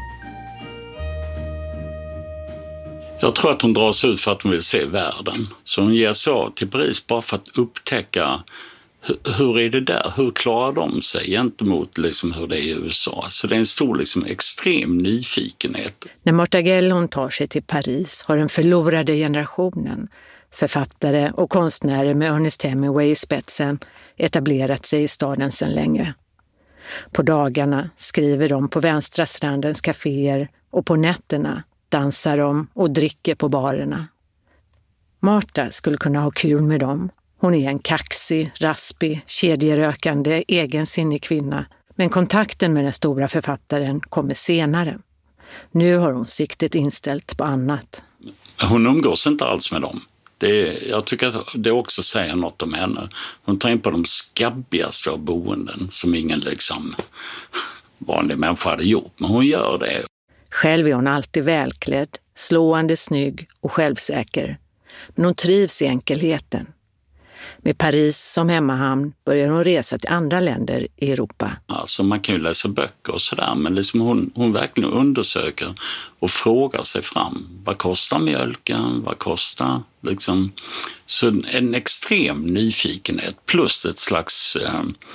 Jag tror att hon drar sig ut för att hon vill se världen. Så hon ger sig av till Paris bara för att upptäcka hur är det där? Hur klarar de sig gentemot liksom hur det är i U S A? Så det är en stor liksom, extrem nyfikenhet. När Marta Gellhorn tar sig till Paris har den förlorade generationen, författare och konstnärer med Ernest Hemingway i spetsen, etablerat sig i staden sedan länge. På dagarna skriver de på vänstra strandens kaféer och på nätterna dansar de och dricker på barerna. Marta skulle kunna ha kul med dem. Hon är en kaxig, raspig, kedjerökande, egensinnig kvinna. Men kontakten med den stora författaren kommer senare. Nu har hon siktet inställt på annat. Hon umgås inte alls med dem. Det, jag tycker att det också säger något om henne. Hon tar in på de skabbigaste av boenden som ingen liksom vanlig människa hade gjort. Men hon gör det. Själv är hon alltid välklädd, slående snygg och självsäker. Men hon trivs i enkelheten. Med Paris som hemmahamn börjar hon resa till andra länder i Europa. Alltså man kan ju läsa böcker och sådär, men liksom hon, hon verkligen undersöker och frågar sig fram. Vad kostar mjölken? Vad kostar liksom? Så en extrem nyfikenhet plus ett slags eh,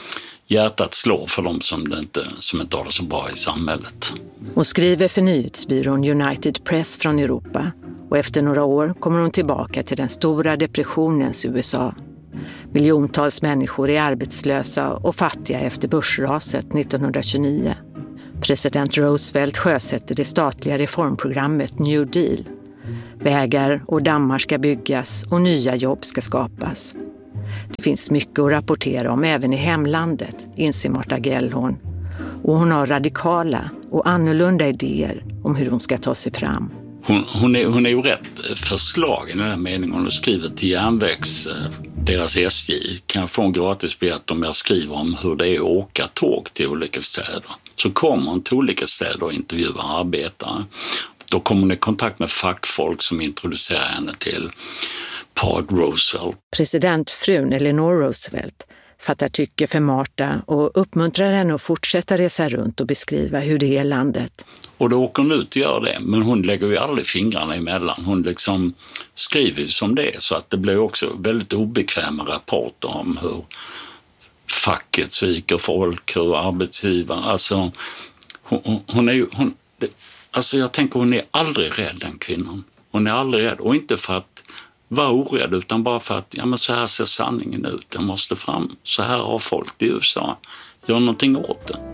hjärtat slår för dem som, det inte, som inte har det så bra i samhället. Hon skriver för nyhetsbyrån United Press från Europa och efter några år kommer hon tillbaka till den stora depressionens U S A. Miljontals människor är arbetslösa och fattiga efter börsraset nittonhundratjugonio. President Roosevelt sjösätter det statliga reformprogrammet New Deal. Vägar och dammar ska byggas och nya jobb ska skapas. Det finns mycket att rapportera om även i hemlandet, inser Martha Gellhorn. Och hon har radikala och annorlunda idéer om hur hon ska ta sig fram. Hon, hon, är, hon är ju rätt förslagen i den här meningen. Hon har skrivit till järnvägs, deras S J. Kan jag få en gratisbiljett om jag skriver om hur det är att åka tåg till olika städer. Så kommer hon till olika städer och intervjuar arbetare. Då kommer hon i kontakt med fackfolk som introducerar henne till Paul Roosevelt. Presidentfrun Eleanor Roosevelt fattar tycke för Martha och uppmuntrar henne att fortsätta resa runt och beskriva hur det är i landet. Och då åker hon ut och gör det, men hon lägger ju aldrig fingrarna emellan. Hon liksom skriver ju som det är, så att det blir också väldigt obekväma rapporter om hur facket sviker folk, hur arbetsgivare, alltså hon, hon är ju, hon, alltså jag tänker hon är aldrig rädd, den kvinnan. Hon är aldrig rädd, och inte för att vara orädd utan bara för att ja, men så här ser sanningen ut, den måste fram. Så här har folk i U S A, gör någonting åt det.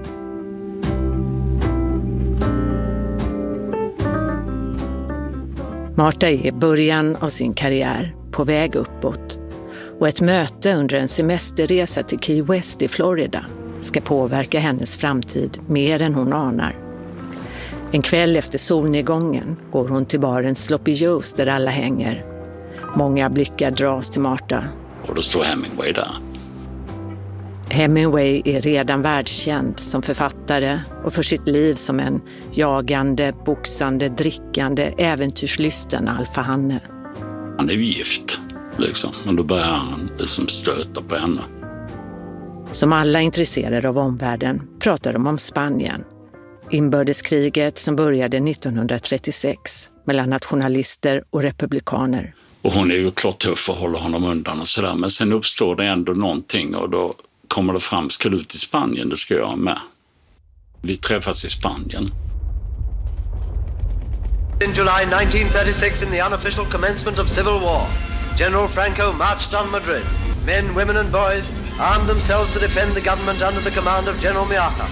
Martha är i början av sin karriär på väg uppåt och ett möte under en semesterresa till Key West i Florida ska påverka hennes framtid mer än hon anar. En kväll efter solnedgången går hon till baren Sloppy Joe's där alla hänger. Många blickar dras till Martha. Och då står Hemingway där. Hemingway är redan världskänd som författare och för sitt liv som en jagande, boxande, drickande, äventyrslysten alfahanne. Han är ju gift, liksom. Och då börjar han liksom stöta på henne. Som alla intresserade av omvärlden pratar de om Spanien. Inbördeskriget som började nittonhundratrettiosex mellan nationalister och republikaner. Och hon är ju klart tuff och håller honom undan och sådär. Men sen uppstår det ändå någonting och då kommer det fram, ska du till Spanien, det ska jag med. Vi träffas i Spanien. In July nineteen thirty-six, in the unofficial commencement of civil war, General Franco marched on Madrid. Men, women and boys armed themselves to defend the government under the command of General Miaja.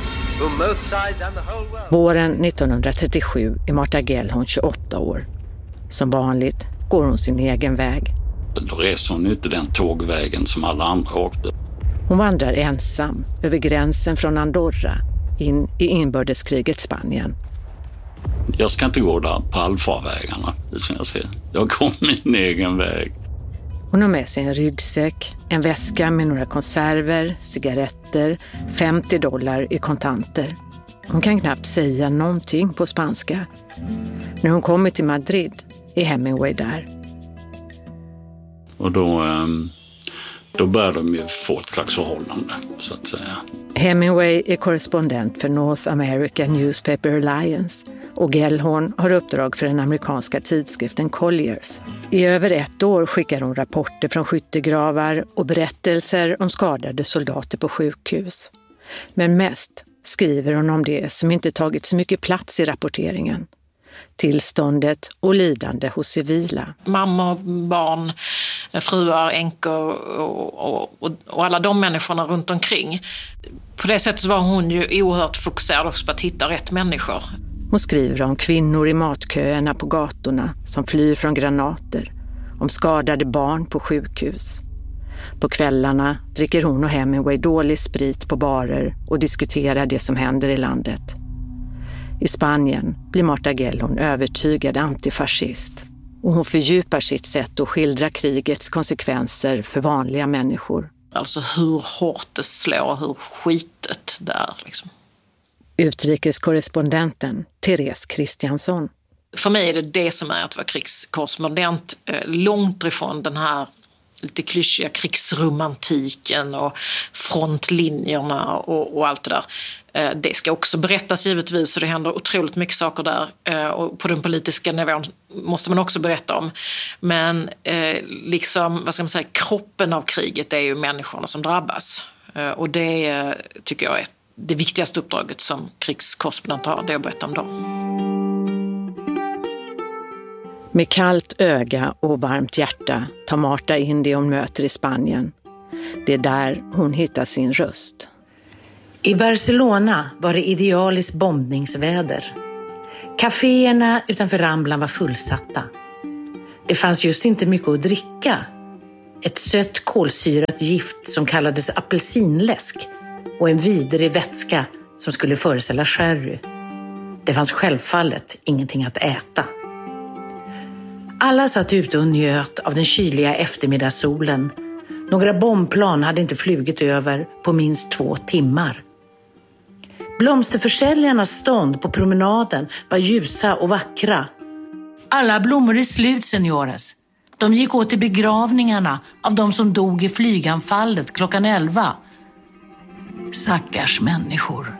Våren nittonhundratrettiosju är Martha Gellhorn tjugoåtta år. Som vanligt går hon sin egen väg. Då reser hon inte den tågvägen som alla andra åkte. Hon vandrar ensam över gränsen från Andorra in i inbördeskrigets Spanien. Jag ska inte gå där på allfarvägarna, det som jag ser. Jag går min egen väg. Hon har med sig en ryggsäck, en väska med några konserver, cigaretter, femtio dollar i kontanter. Hon kan knappt säga någonting på spanska. När hon kommer till Madrid är Hemingway där. Och då, då börjar de ju få ett slags förhållande, så att säga. Hemingway är korrespondent för North American Newspaper Alliance och Gellhorn har uppdrag för den amerikanska tidskriften Colliers. I över ett år skickar hon rapporter från skyttegravar och berättelser om skadade soldater på sjukhus. Men mest skriver hon om det som inte tagit så mycket plats i rapporteringen. Tillståndet och lidande hos civila. Mammor, barn, fruar, änkor och, och, och alla de människorna runt omkring. På det sättet var hon ju oerhört fokuserad också på att hitta rätt människor. Hon skriver om kvinnor i matköerna på gatorna som flyr från granater, om skadade barn på sjukhus. På kvällarna dricker hon och Hemingway dålig sprit på barer och diskuterar det som händer i landet. I Spanien blir Martha Gellhorn övertygad antifascist och hon fördjupar sitt sätt att skildra krigets konsekvenser för vanliga människor. Alltså hur hårt det slår, hur skitet det är liksom. Utrikeskorrespondenten Therese Kristiansson. För mig är det det som är att vara krigskorrespondent, långt ifrån den här lite klyschiga krigsromantiken och frontlinjerna och, och allt det där. Det ska också berättas givetvis, så det händer otroligt mycket saker där och på den politiska nivån måste man också berätta om. Men liksom, vad ska man säga, kroppen av kriget är ju människorna som drabbas. Och det tycker jag är det viktigaste uppdraget som krigskorrespondent har, det är att berätta om dem. Med kallt öga och varmt hjärta tar Marta in det hon möter i Spanien. Det är där hon hittar sin röst. I Barcelona var det idealiskt bombningsväder. Caféerna utanför Ramblan var fullsatta. Det fanns just inte mycket att dricka. Ett sött kolsyrat gift som kallades apelsinläsk och en vidrig vätska som skulle föreställa sherry. Det fanns självfallet ingenting att äta. Alla satt ute och njöt av den kyliga eftermiddagssolen. Några bombplan hade inte flugit över på minst två timmar. Blomsterförsäljarnas stånd på promenaden var ljusa och vackra. Alla blommor är slut, seniores. De gick åt till begravningarna av de som dog i flyganfallet klockan elva. Stackars människor.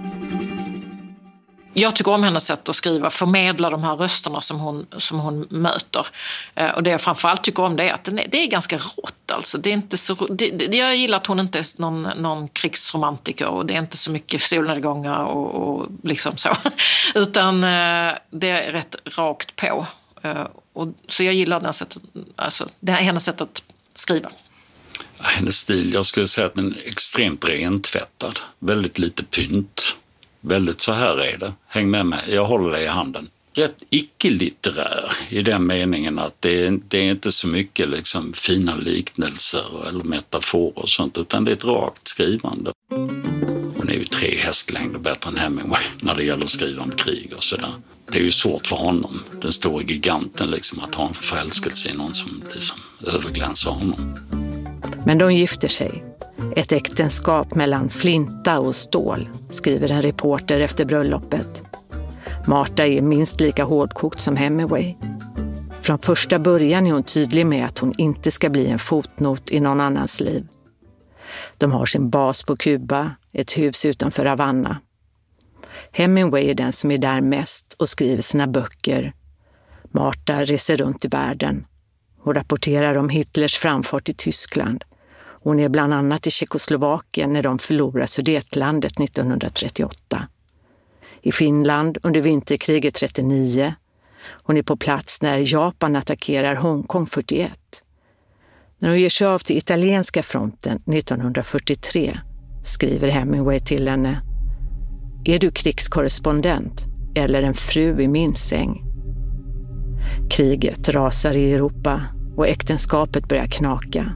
Jag tycker om hennes sätt att skriva, förmedla de här rösterna som hon, som hon möter. Och det jag framförallt tycker om det är att det är, det är ganska rått. Alltså. Det är inte så, det, det, jag gillar att hon inte är någon, någon krigsromantiker och det är inte så mycket solnedgångar och, och liksom så. Utan det är rätt rakt på. Och, så jag gillar den sättet, alltså, det är hennes sätt att skriva. Hennes stil, jag skulle säga att den är extremt rentvättad. Väldigt lite pynt. Väldigt så här är det. Häng med mig, jag håller dig i handen. Rätt icke-litterär i den meningen att det är, det är inte så mycket liksom fina liknelser eller metaforer och sånt, utan det är ett rakt skrivande. Hon är ju tre hästlängder bättre än Hemingway när det gäller att skriva om krig och sådär. Det är ju svårt för honom, den stora giganten, liksom, att ha en förälskelse i någon som liksom överglänsar honom. Men de gifter sig. Ett äktenskap mellan flinta och stål, skriver en reporter efter bröllopet. Marta är minst lika hårdkokt som Hemingway. Från första början är hon tydlig med att hon inte ska bli en fotnot i någon annans liv. De har sin bas på Kuba, ett hus utanför Havanna. Hemingway är den som är där mest och skriver sina böcker. Marta reser runt i världen. Hon rapporterar om Hitlers framfart i Tyskland. Hon är bland annat i Tjeckoslovakien när de förlorar Sudetlandet nittonhundratrettioåtta. I Finland under vinterkriget trettionio. Hon är på plats när Japan attackerar Hongkong fyrtioett. När hon ger sig av till italienska fronten nittonhundrafyrtiotre skriver Hemingway till henne: "Är du krigskorrespondent eller en fru i min säng?" Kriget rasar i Europa och äktenskapet börjar knaka.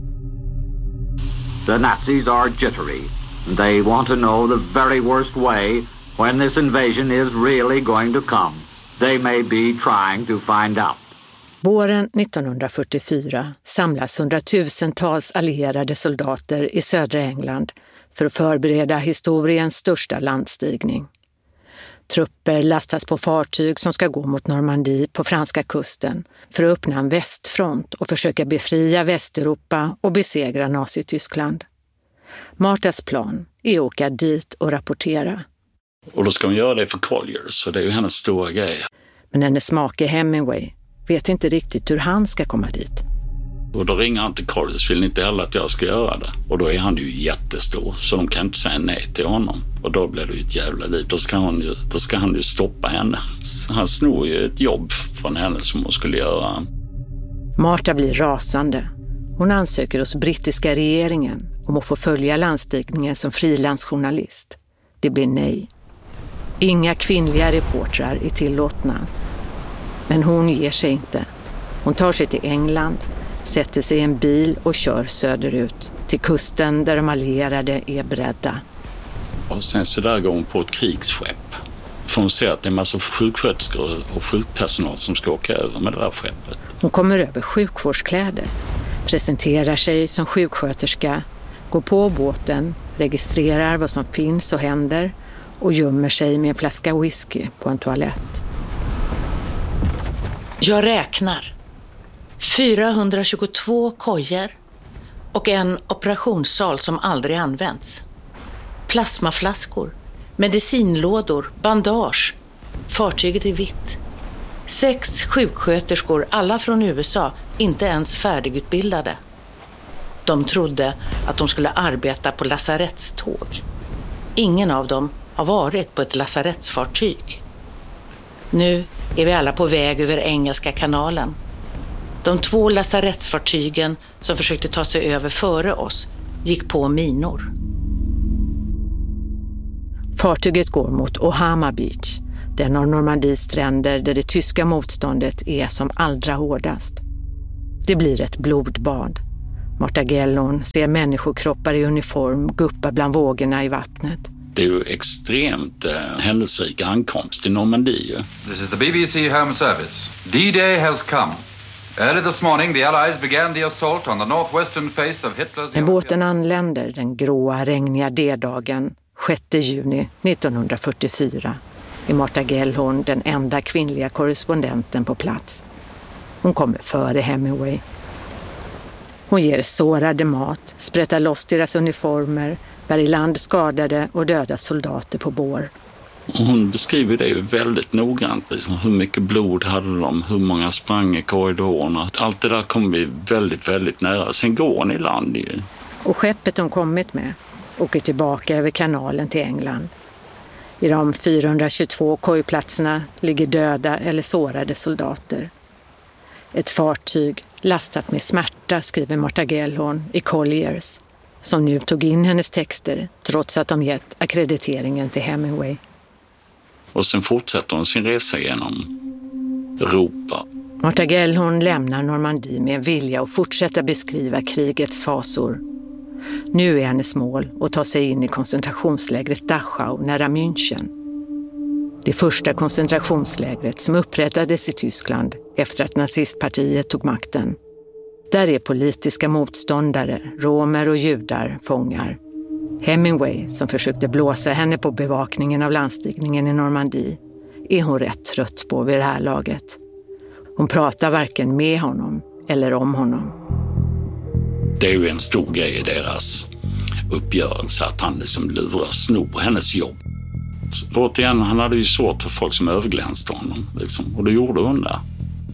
The Nazis are jittery. They want to know the very worst way when this invasion is really going to come. They may be trying to find out. Våren nittonhundrafyrtiofyra samlas hundratusentals allierade soldater i södra England för att förbereda historiens största landstigning. Trupper lastas på fartyg som ska gå mot Normandie på franska kusten för att öppna en västfront och försöka befria Västeuropa och besegra Nazityskland. Martas plan är att åka dit och rapportera. Och då ska hon göra det för Colliers, så det är ju hennes stora grej. Men hennes make Hemingway vet inte riktigt hur han ska komma dit. Och då ringer han till Colliers, vill inte heller att jag ska göra det. Och då är han ju jättestor, så de kan inte säga nej till honom. Och då blir det ju ett jävla liv. Då ska han ju, då ska han ju stoppa henne. Han snor ju ett jobb från henne som hon skulle göra. Marta blir rasande. Hon ansöker hos brittiska regeringen om att få följa landstigningen som frilansjournalist. Det blir nej. Inga kvinnliga reportrar är tillåtna. Men hon ger sig inte. Hon tar sig till England, sätter sig i en bil och kör söderut till kusten där de allierade är beredda. Och sen så där går hon på ett krigsskepp. För hon ser att det är en massa sjuksköterskor och sjukpersonal som ska åka över med det där skeppet. Hon kommer över sjukvårdskläder, presenterar sig som sjuksköterska, går på båten, registrerar vad som finns och händer och gömmer sig med en flaska whisky på en toalett. Jag räknar. fyrahundratjugotvå kojer och en operationssal som aldrig används. Plasmaflaskor, medicinlådor, bandage. Fartyget är vitt. Sex sjuksköterskor, alla från U S A, inte ens färdigutbildade. De trodde att de skulle arbeta på lasarettståg. Ingen av dem har varit på ett lasarettsfartyg. Nu är vi alla på väg över Engelska kanalen. De två lasarettsfartygen som försökte ta sig över före oss gick på minor. Fartyget går mot Ohama Beach, den av Normandies stränder där det tyska motståndet är som allra hårdast. Det blir ett blodbad. Marta Gellhorn ser människokroppar i uniform guppa bland vågorna i vattnet. Det är ju extremt eh, händelserik ankomst i Normandie. This is the B B C Home Service. D-Day has come. Early this morning the Allies began the assault on the northwestern face of Hitler's... När båten anländer den gråa, regniga D-dagen sjätte juni nittonhundrafyrtiofyra är Marta Gellhorn den enda kvinnliga korrespondenten på plats. Hon kommer före Hemingway. Hon ger sårade mat, sprättar loss deras uniformer, bär i land skadade och döda soldater på bår. Hon beskriver det ju väldigt noggrant. Liksom, hur mycket blod hade de, hur många sprang i korridorerna. Allt det där kommer vi väldigt, väldigt nära. Sen går hon i land ju. Och skeppet de kommit med åker tillbaka över kanalen till England. I de fyrahundratjugotvå kojplatserna ligger döda eller sårade soldater. Ett fartyg lastat med smärta, skriver Marta Gellhorn i Colliers, som nu tog in hennes texter trots att de gett akkrediteringen till Hemingway. Och sen fortsätter hon sin resa genom Europa. Marta Gellhorn lämnar Normandie med en vilja att fortsätta beskriva krigets fasor. Nu är hennes mål att ta sig in i koncentrationslägret Dachau nära München. Det första koncentrationslägret som upprättades i Tyskland efter att nazistpartiet tog makten. Där är politiska motståndare, romer och judar fångar. Hemingway, som försökte blåsa henne på bevakningen av landstigningen i Normandie, är hon rätt trött på vid det här laget. Hon pratar varken med honom eller om honom. Det är ju en stor grej i deras uppgörelse att han liksom lurar, snor hennes jobb. Så, återigen, han hade ju svårt för folk som överglänste honom. Liksom, och det gjorde hon där.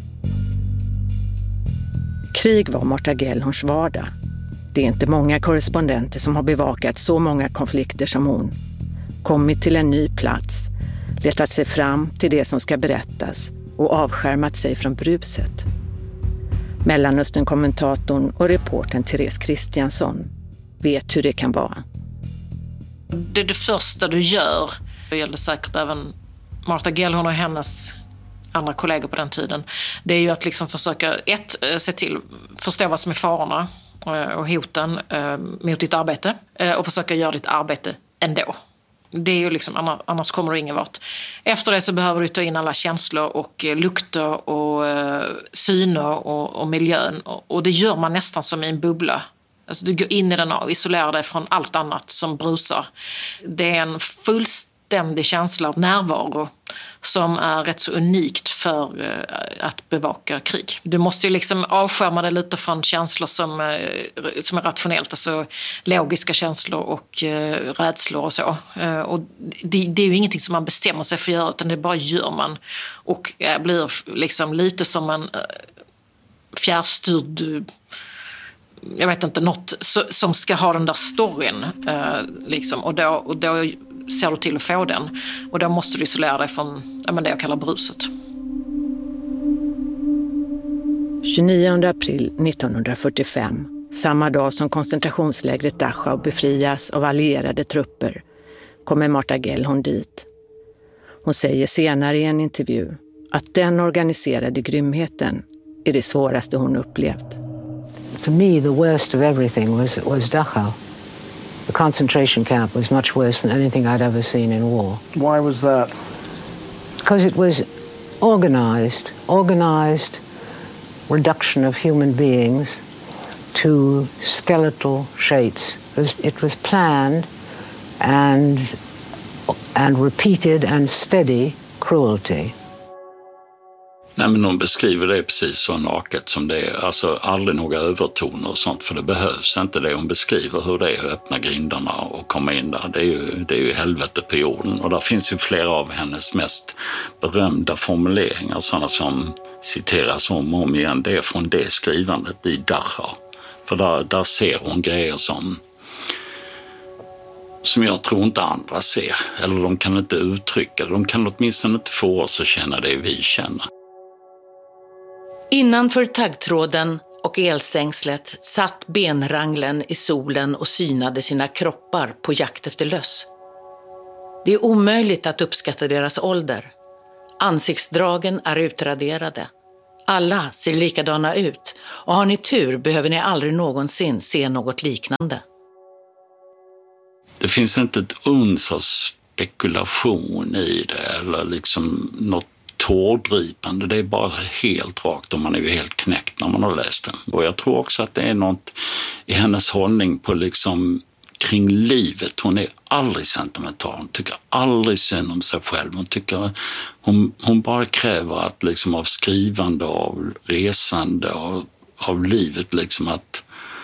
Krig var Marta Gellhorns vardag. Det är inte många korrespondenter som har bevakat så många konflikter som hon. Kommit till en ny plats, letat sig fram till det som ska berättas och avskärmat sig från bruset. Mellanöstern-kommentatorn och reportern Therese Kristiansson vet hur det kan vara. Det är det första du gör. Det gällde säkert även Marta Gellhorn och hennes andra kollegor på den tiden. Det är ju att liksom försöka ett, se till, förstå vad som är farorna och hoten mot ditt arbete och försöka göra ditt arbete ändå. Det är ju liksom, annars kommer du ingen vart. Efter det så behöver du ta in alla känslor och lukter och syner och, och miljön. Och det gör man nästan som i en bubbla. Alltså du går in i den och isolerar dig från allt annat som brusar. Det är en fullständig känsla av närvaro som är rätt så unikt för att bevaka krig. Du måste ju liksom avskärma dig lite från känslor som, som är rationellt, alltså logiska känslor och rädslor och så. Och det, det är ju ingenting som man bestämmer sig för att göra, utan det bara gör man. Och blir liksom lite som en fjärrstyrd, jag vet inte, något som ska ha den där storyn. Liksom. Och, då, och då ser du till att få den. Och då måste du isolera dig från ja, men det jag kallar bruset. tjugonionde april nittonhundrafyrtiofem, samma dag som koncentrationslägret Dachau befrias av allierade trupper, kommer Marta Gellhorn dit. Hon säger senare i en intervju att den organiserade grymheten är det svåraste hon upplevt. To me, the worst of everything was, was Dachau. The concentration camp was much worse than anything I'd ever seen in war. Why was that? Because it was organized, organized reduction of human beings to skeletal shapes. It was, it was planned and, and repeated and steady cruelty. Nej, men de beskriver det precis så naket som det är. Alltså aldrig några övertoner och sånt, för det behövs inte det. Hon beskriver hur det är att öppna grindarna och komma in där. Det är ju, det är ju helvete på jorden. Och där finns ju flera av hennes mest berömda formuleringar, sådana som citeras om och om igen. Det är från det skrivandet i Dachau. För där, där ser hon grejer som, som jag tror inte andra ser. Eller de kan inte uttrycka det. De kan åtminstone inte få oss att känna det vi känner. Innanför taggtråden och elstängslet satt benranglen i solen och synade sina kroppar på jakt efter löss. Det är omöjligt att uppskatta deras ålder. Ansiktsdragen är utraderade. Alla ser likadana ut och har ni tur behöver ni aldrig någonsin se något liknande. Det finns inte ett uns av spekulation i det eller liksom något tårdripande. Det är bara helt rakt och man är ju helt knäckt när man har läst den. Och jag tror också att det är något i hennes hållning på liksom kring livet. Hon är aldrig sentimental. Hon tycker aldrig synd om sig själv. Hon tycker hon, hon bara kräver att liksom av skrivande, av resande, av, av livet liksom att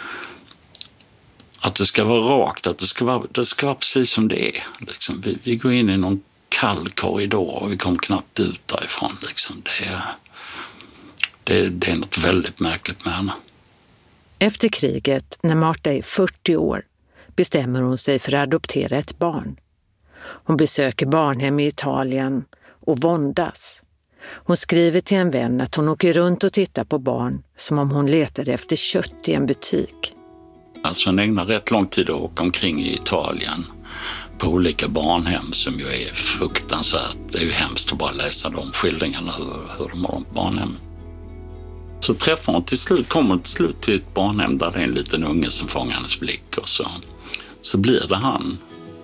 att det ska vara rakt, att det ska vara, det ska vara precis som det är. Liksom. Vi, vi går in i någon kall korridor och vi kommer knappt ut därifrån. Liksom. Det, är, det, det är något väldigt märkligt med henne. Efter kriget, när Marta är fyrtio år, bestämmer hon sig för att adoptera ett barn. Hon besöker barnhem i Italien och våndas. Hon skriver till en vän att hon åker runt och tittar på barn som om hon letade efter kött i en butik. Alltså hon ägnar rätt lång tid att åka omkring i Italien på olika barnhem som ju är fruktansvärt. Det är ju hemskt att bara läsa de skildringarna hur, hur de har barnhem. Så träffar hon till slut, kommer hon till slut till ett barnhem där det är en liten unge som fångar hennes blick och så, så blir det han.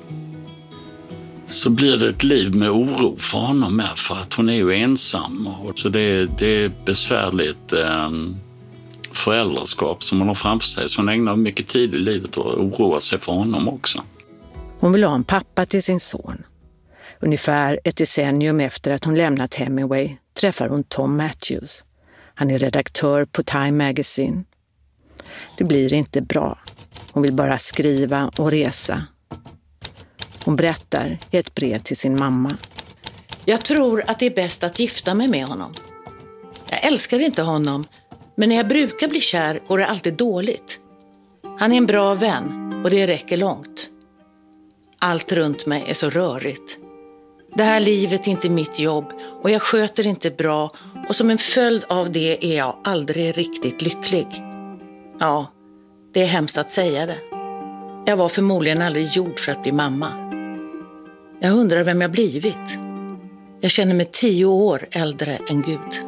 Så blir det ett liv med oro för honom med för att hon är ju ensam. Och så det, det är besvärligt eh, föräldraskap som hon har framför sig. Så hon ägnar mycket tid i livet och oroar sig för honom också. Hon vill ha en pappa till sin son. Ungefär ett decennium efter att hon lämnat Hemingway träffar hon Tom Matthews. Han är redaktör på Time Magazine. Det blir inte bra. Hon vill bara skriva och resa. Hon berättar i ett brev till sin mamma. Jag tror att det är bäst att gifta mig med honom. Jag älskar inte honom, men när jag brukar bli kär går det alltid dåligt. Han är en bra vän och det räcker långt. Allt runt mig är så rörigt. Det här livet är inte mitt jobb och jag sköter inte bra och som en följd av det är jag aldrig riktigt lycklig. Ja, det är hemskt att säga det. Jag var förmodligen aldrig gjord för att bli mamma. Jag undrar vem jag blivit. Jag känner mig tio år äldre än Gud.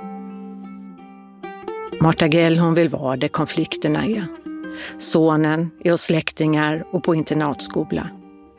Marta Gell, hon vill vara där konflikterna är. Sonen är hos släktingar och på internatskola.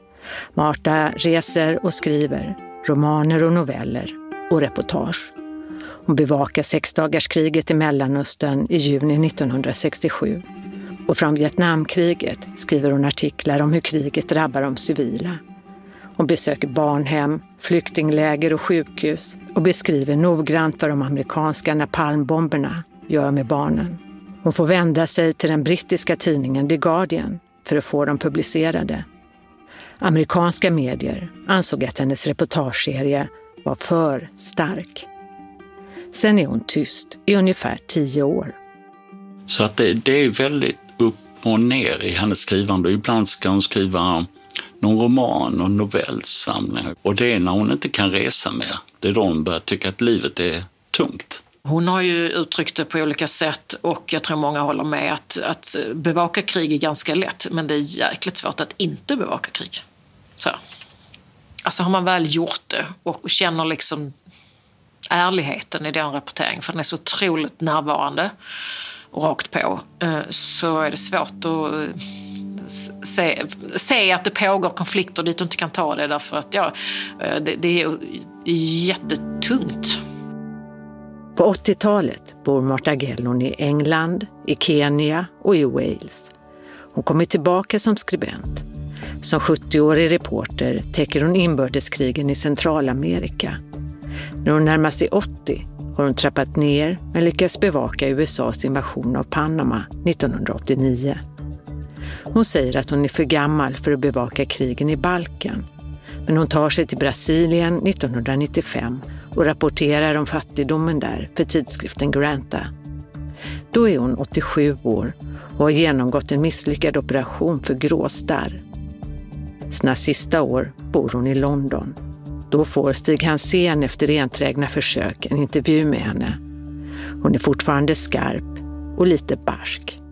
Marta reser och skriver romaner och noveller och reportage. Hon bevakar sexdagarskriget i Mellanöstern i juni nittonhundrasextiosju. Och från Vietnamkriget skriver hon artiklar om hur kriget drabbar de civila. Hon besöker barnhem, flyktingläger och sjukhus och beskriver noggrant vad de amerikanska napalmbomberna gör med barnen. Hon får vända sig till den brittiska tidningen The Guardian för att få dem publicerade. Amerikanska medier ansåg att hennes reportageserie var för stark. Sen är hon tyst i ungefär tio år. Så att det, det är väldigt upp och ner i hennes skrivande. Ibland ska hon skriva någon roman och novellsamling. Och det är när hon inte kan resa mer. Det är då hon börjar tycka att livet är tungt. Hon har ju uttryckt det på olika sätt och jag tror många håller med att, att bevaka krig är ganska lätt. Men det är jäkligt svårt att inte bevaka krig. Så. Alltså har man väl gjort det och känner liksom ärligheten i den rapporteringen, för den är så otroligt närvarande och rakt på, så är det svårt att se, se att det pågår konflikter dit du inte kan ta det, därför att ja, det, det är jättetungt. På åttiotalet bor Marta Gell i England, i Kenya och i Wales. Hon kommer tillbaka som skribent. Som sjuttioårig reporter täcker hon inbördeskrigen i Centralamerika. När hon närmar sig åttio har hon trappat ner men lyckas bevaka U S A:s invasion av Panama nittonhundraåttionio. Hon säger att hon är för gammal för att bevaka krigen i Balkan. Men hon tar sig till Brasilien nittonhundranittiofem och rapporterar om fattigdomen där för tidskriften Granta. Då är hon åttiosju år och har genomgått en misslyckad operation för gråstarr. Sina sista år bor hon i London. Då får Stig Hansén efter enträgna försök en intervju med henne. Hon är fortfarande skarp och lite barsk.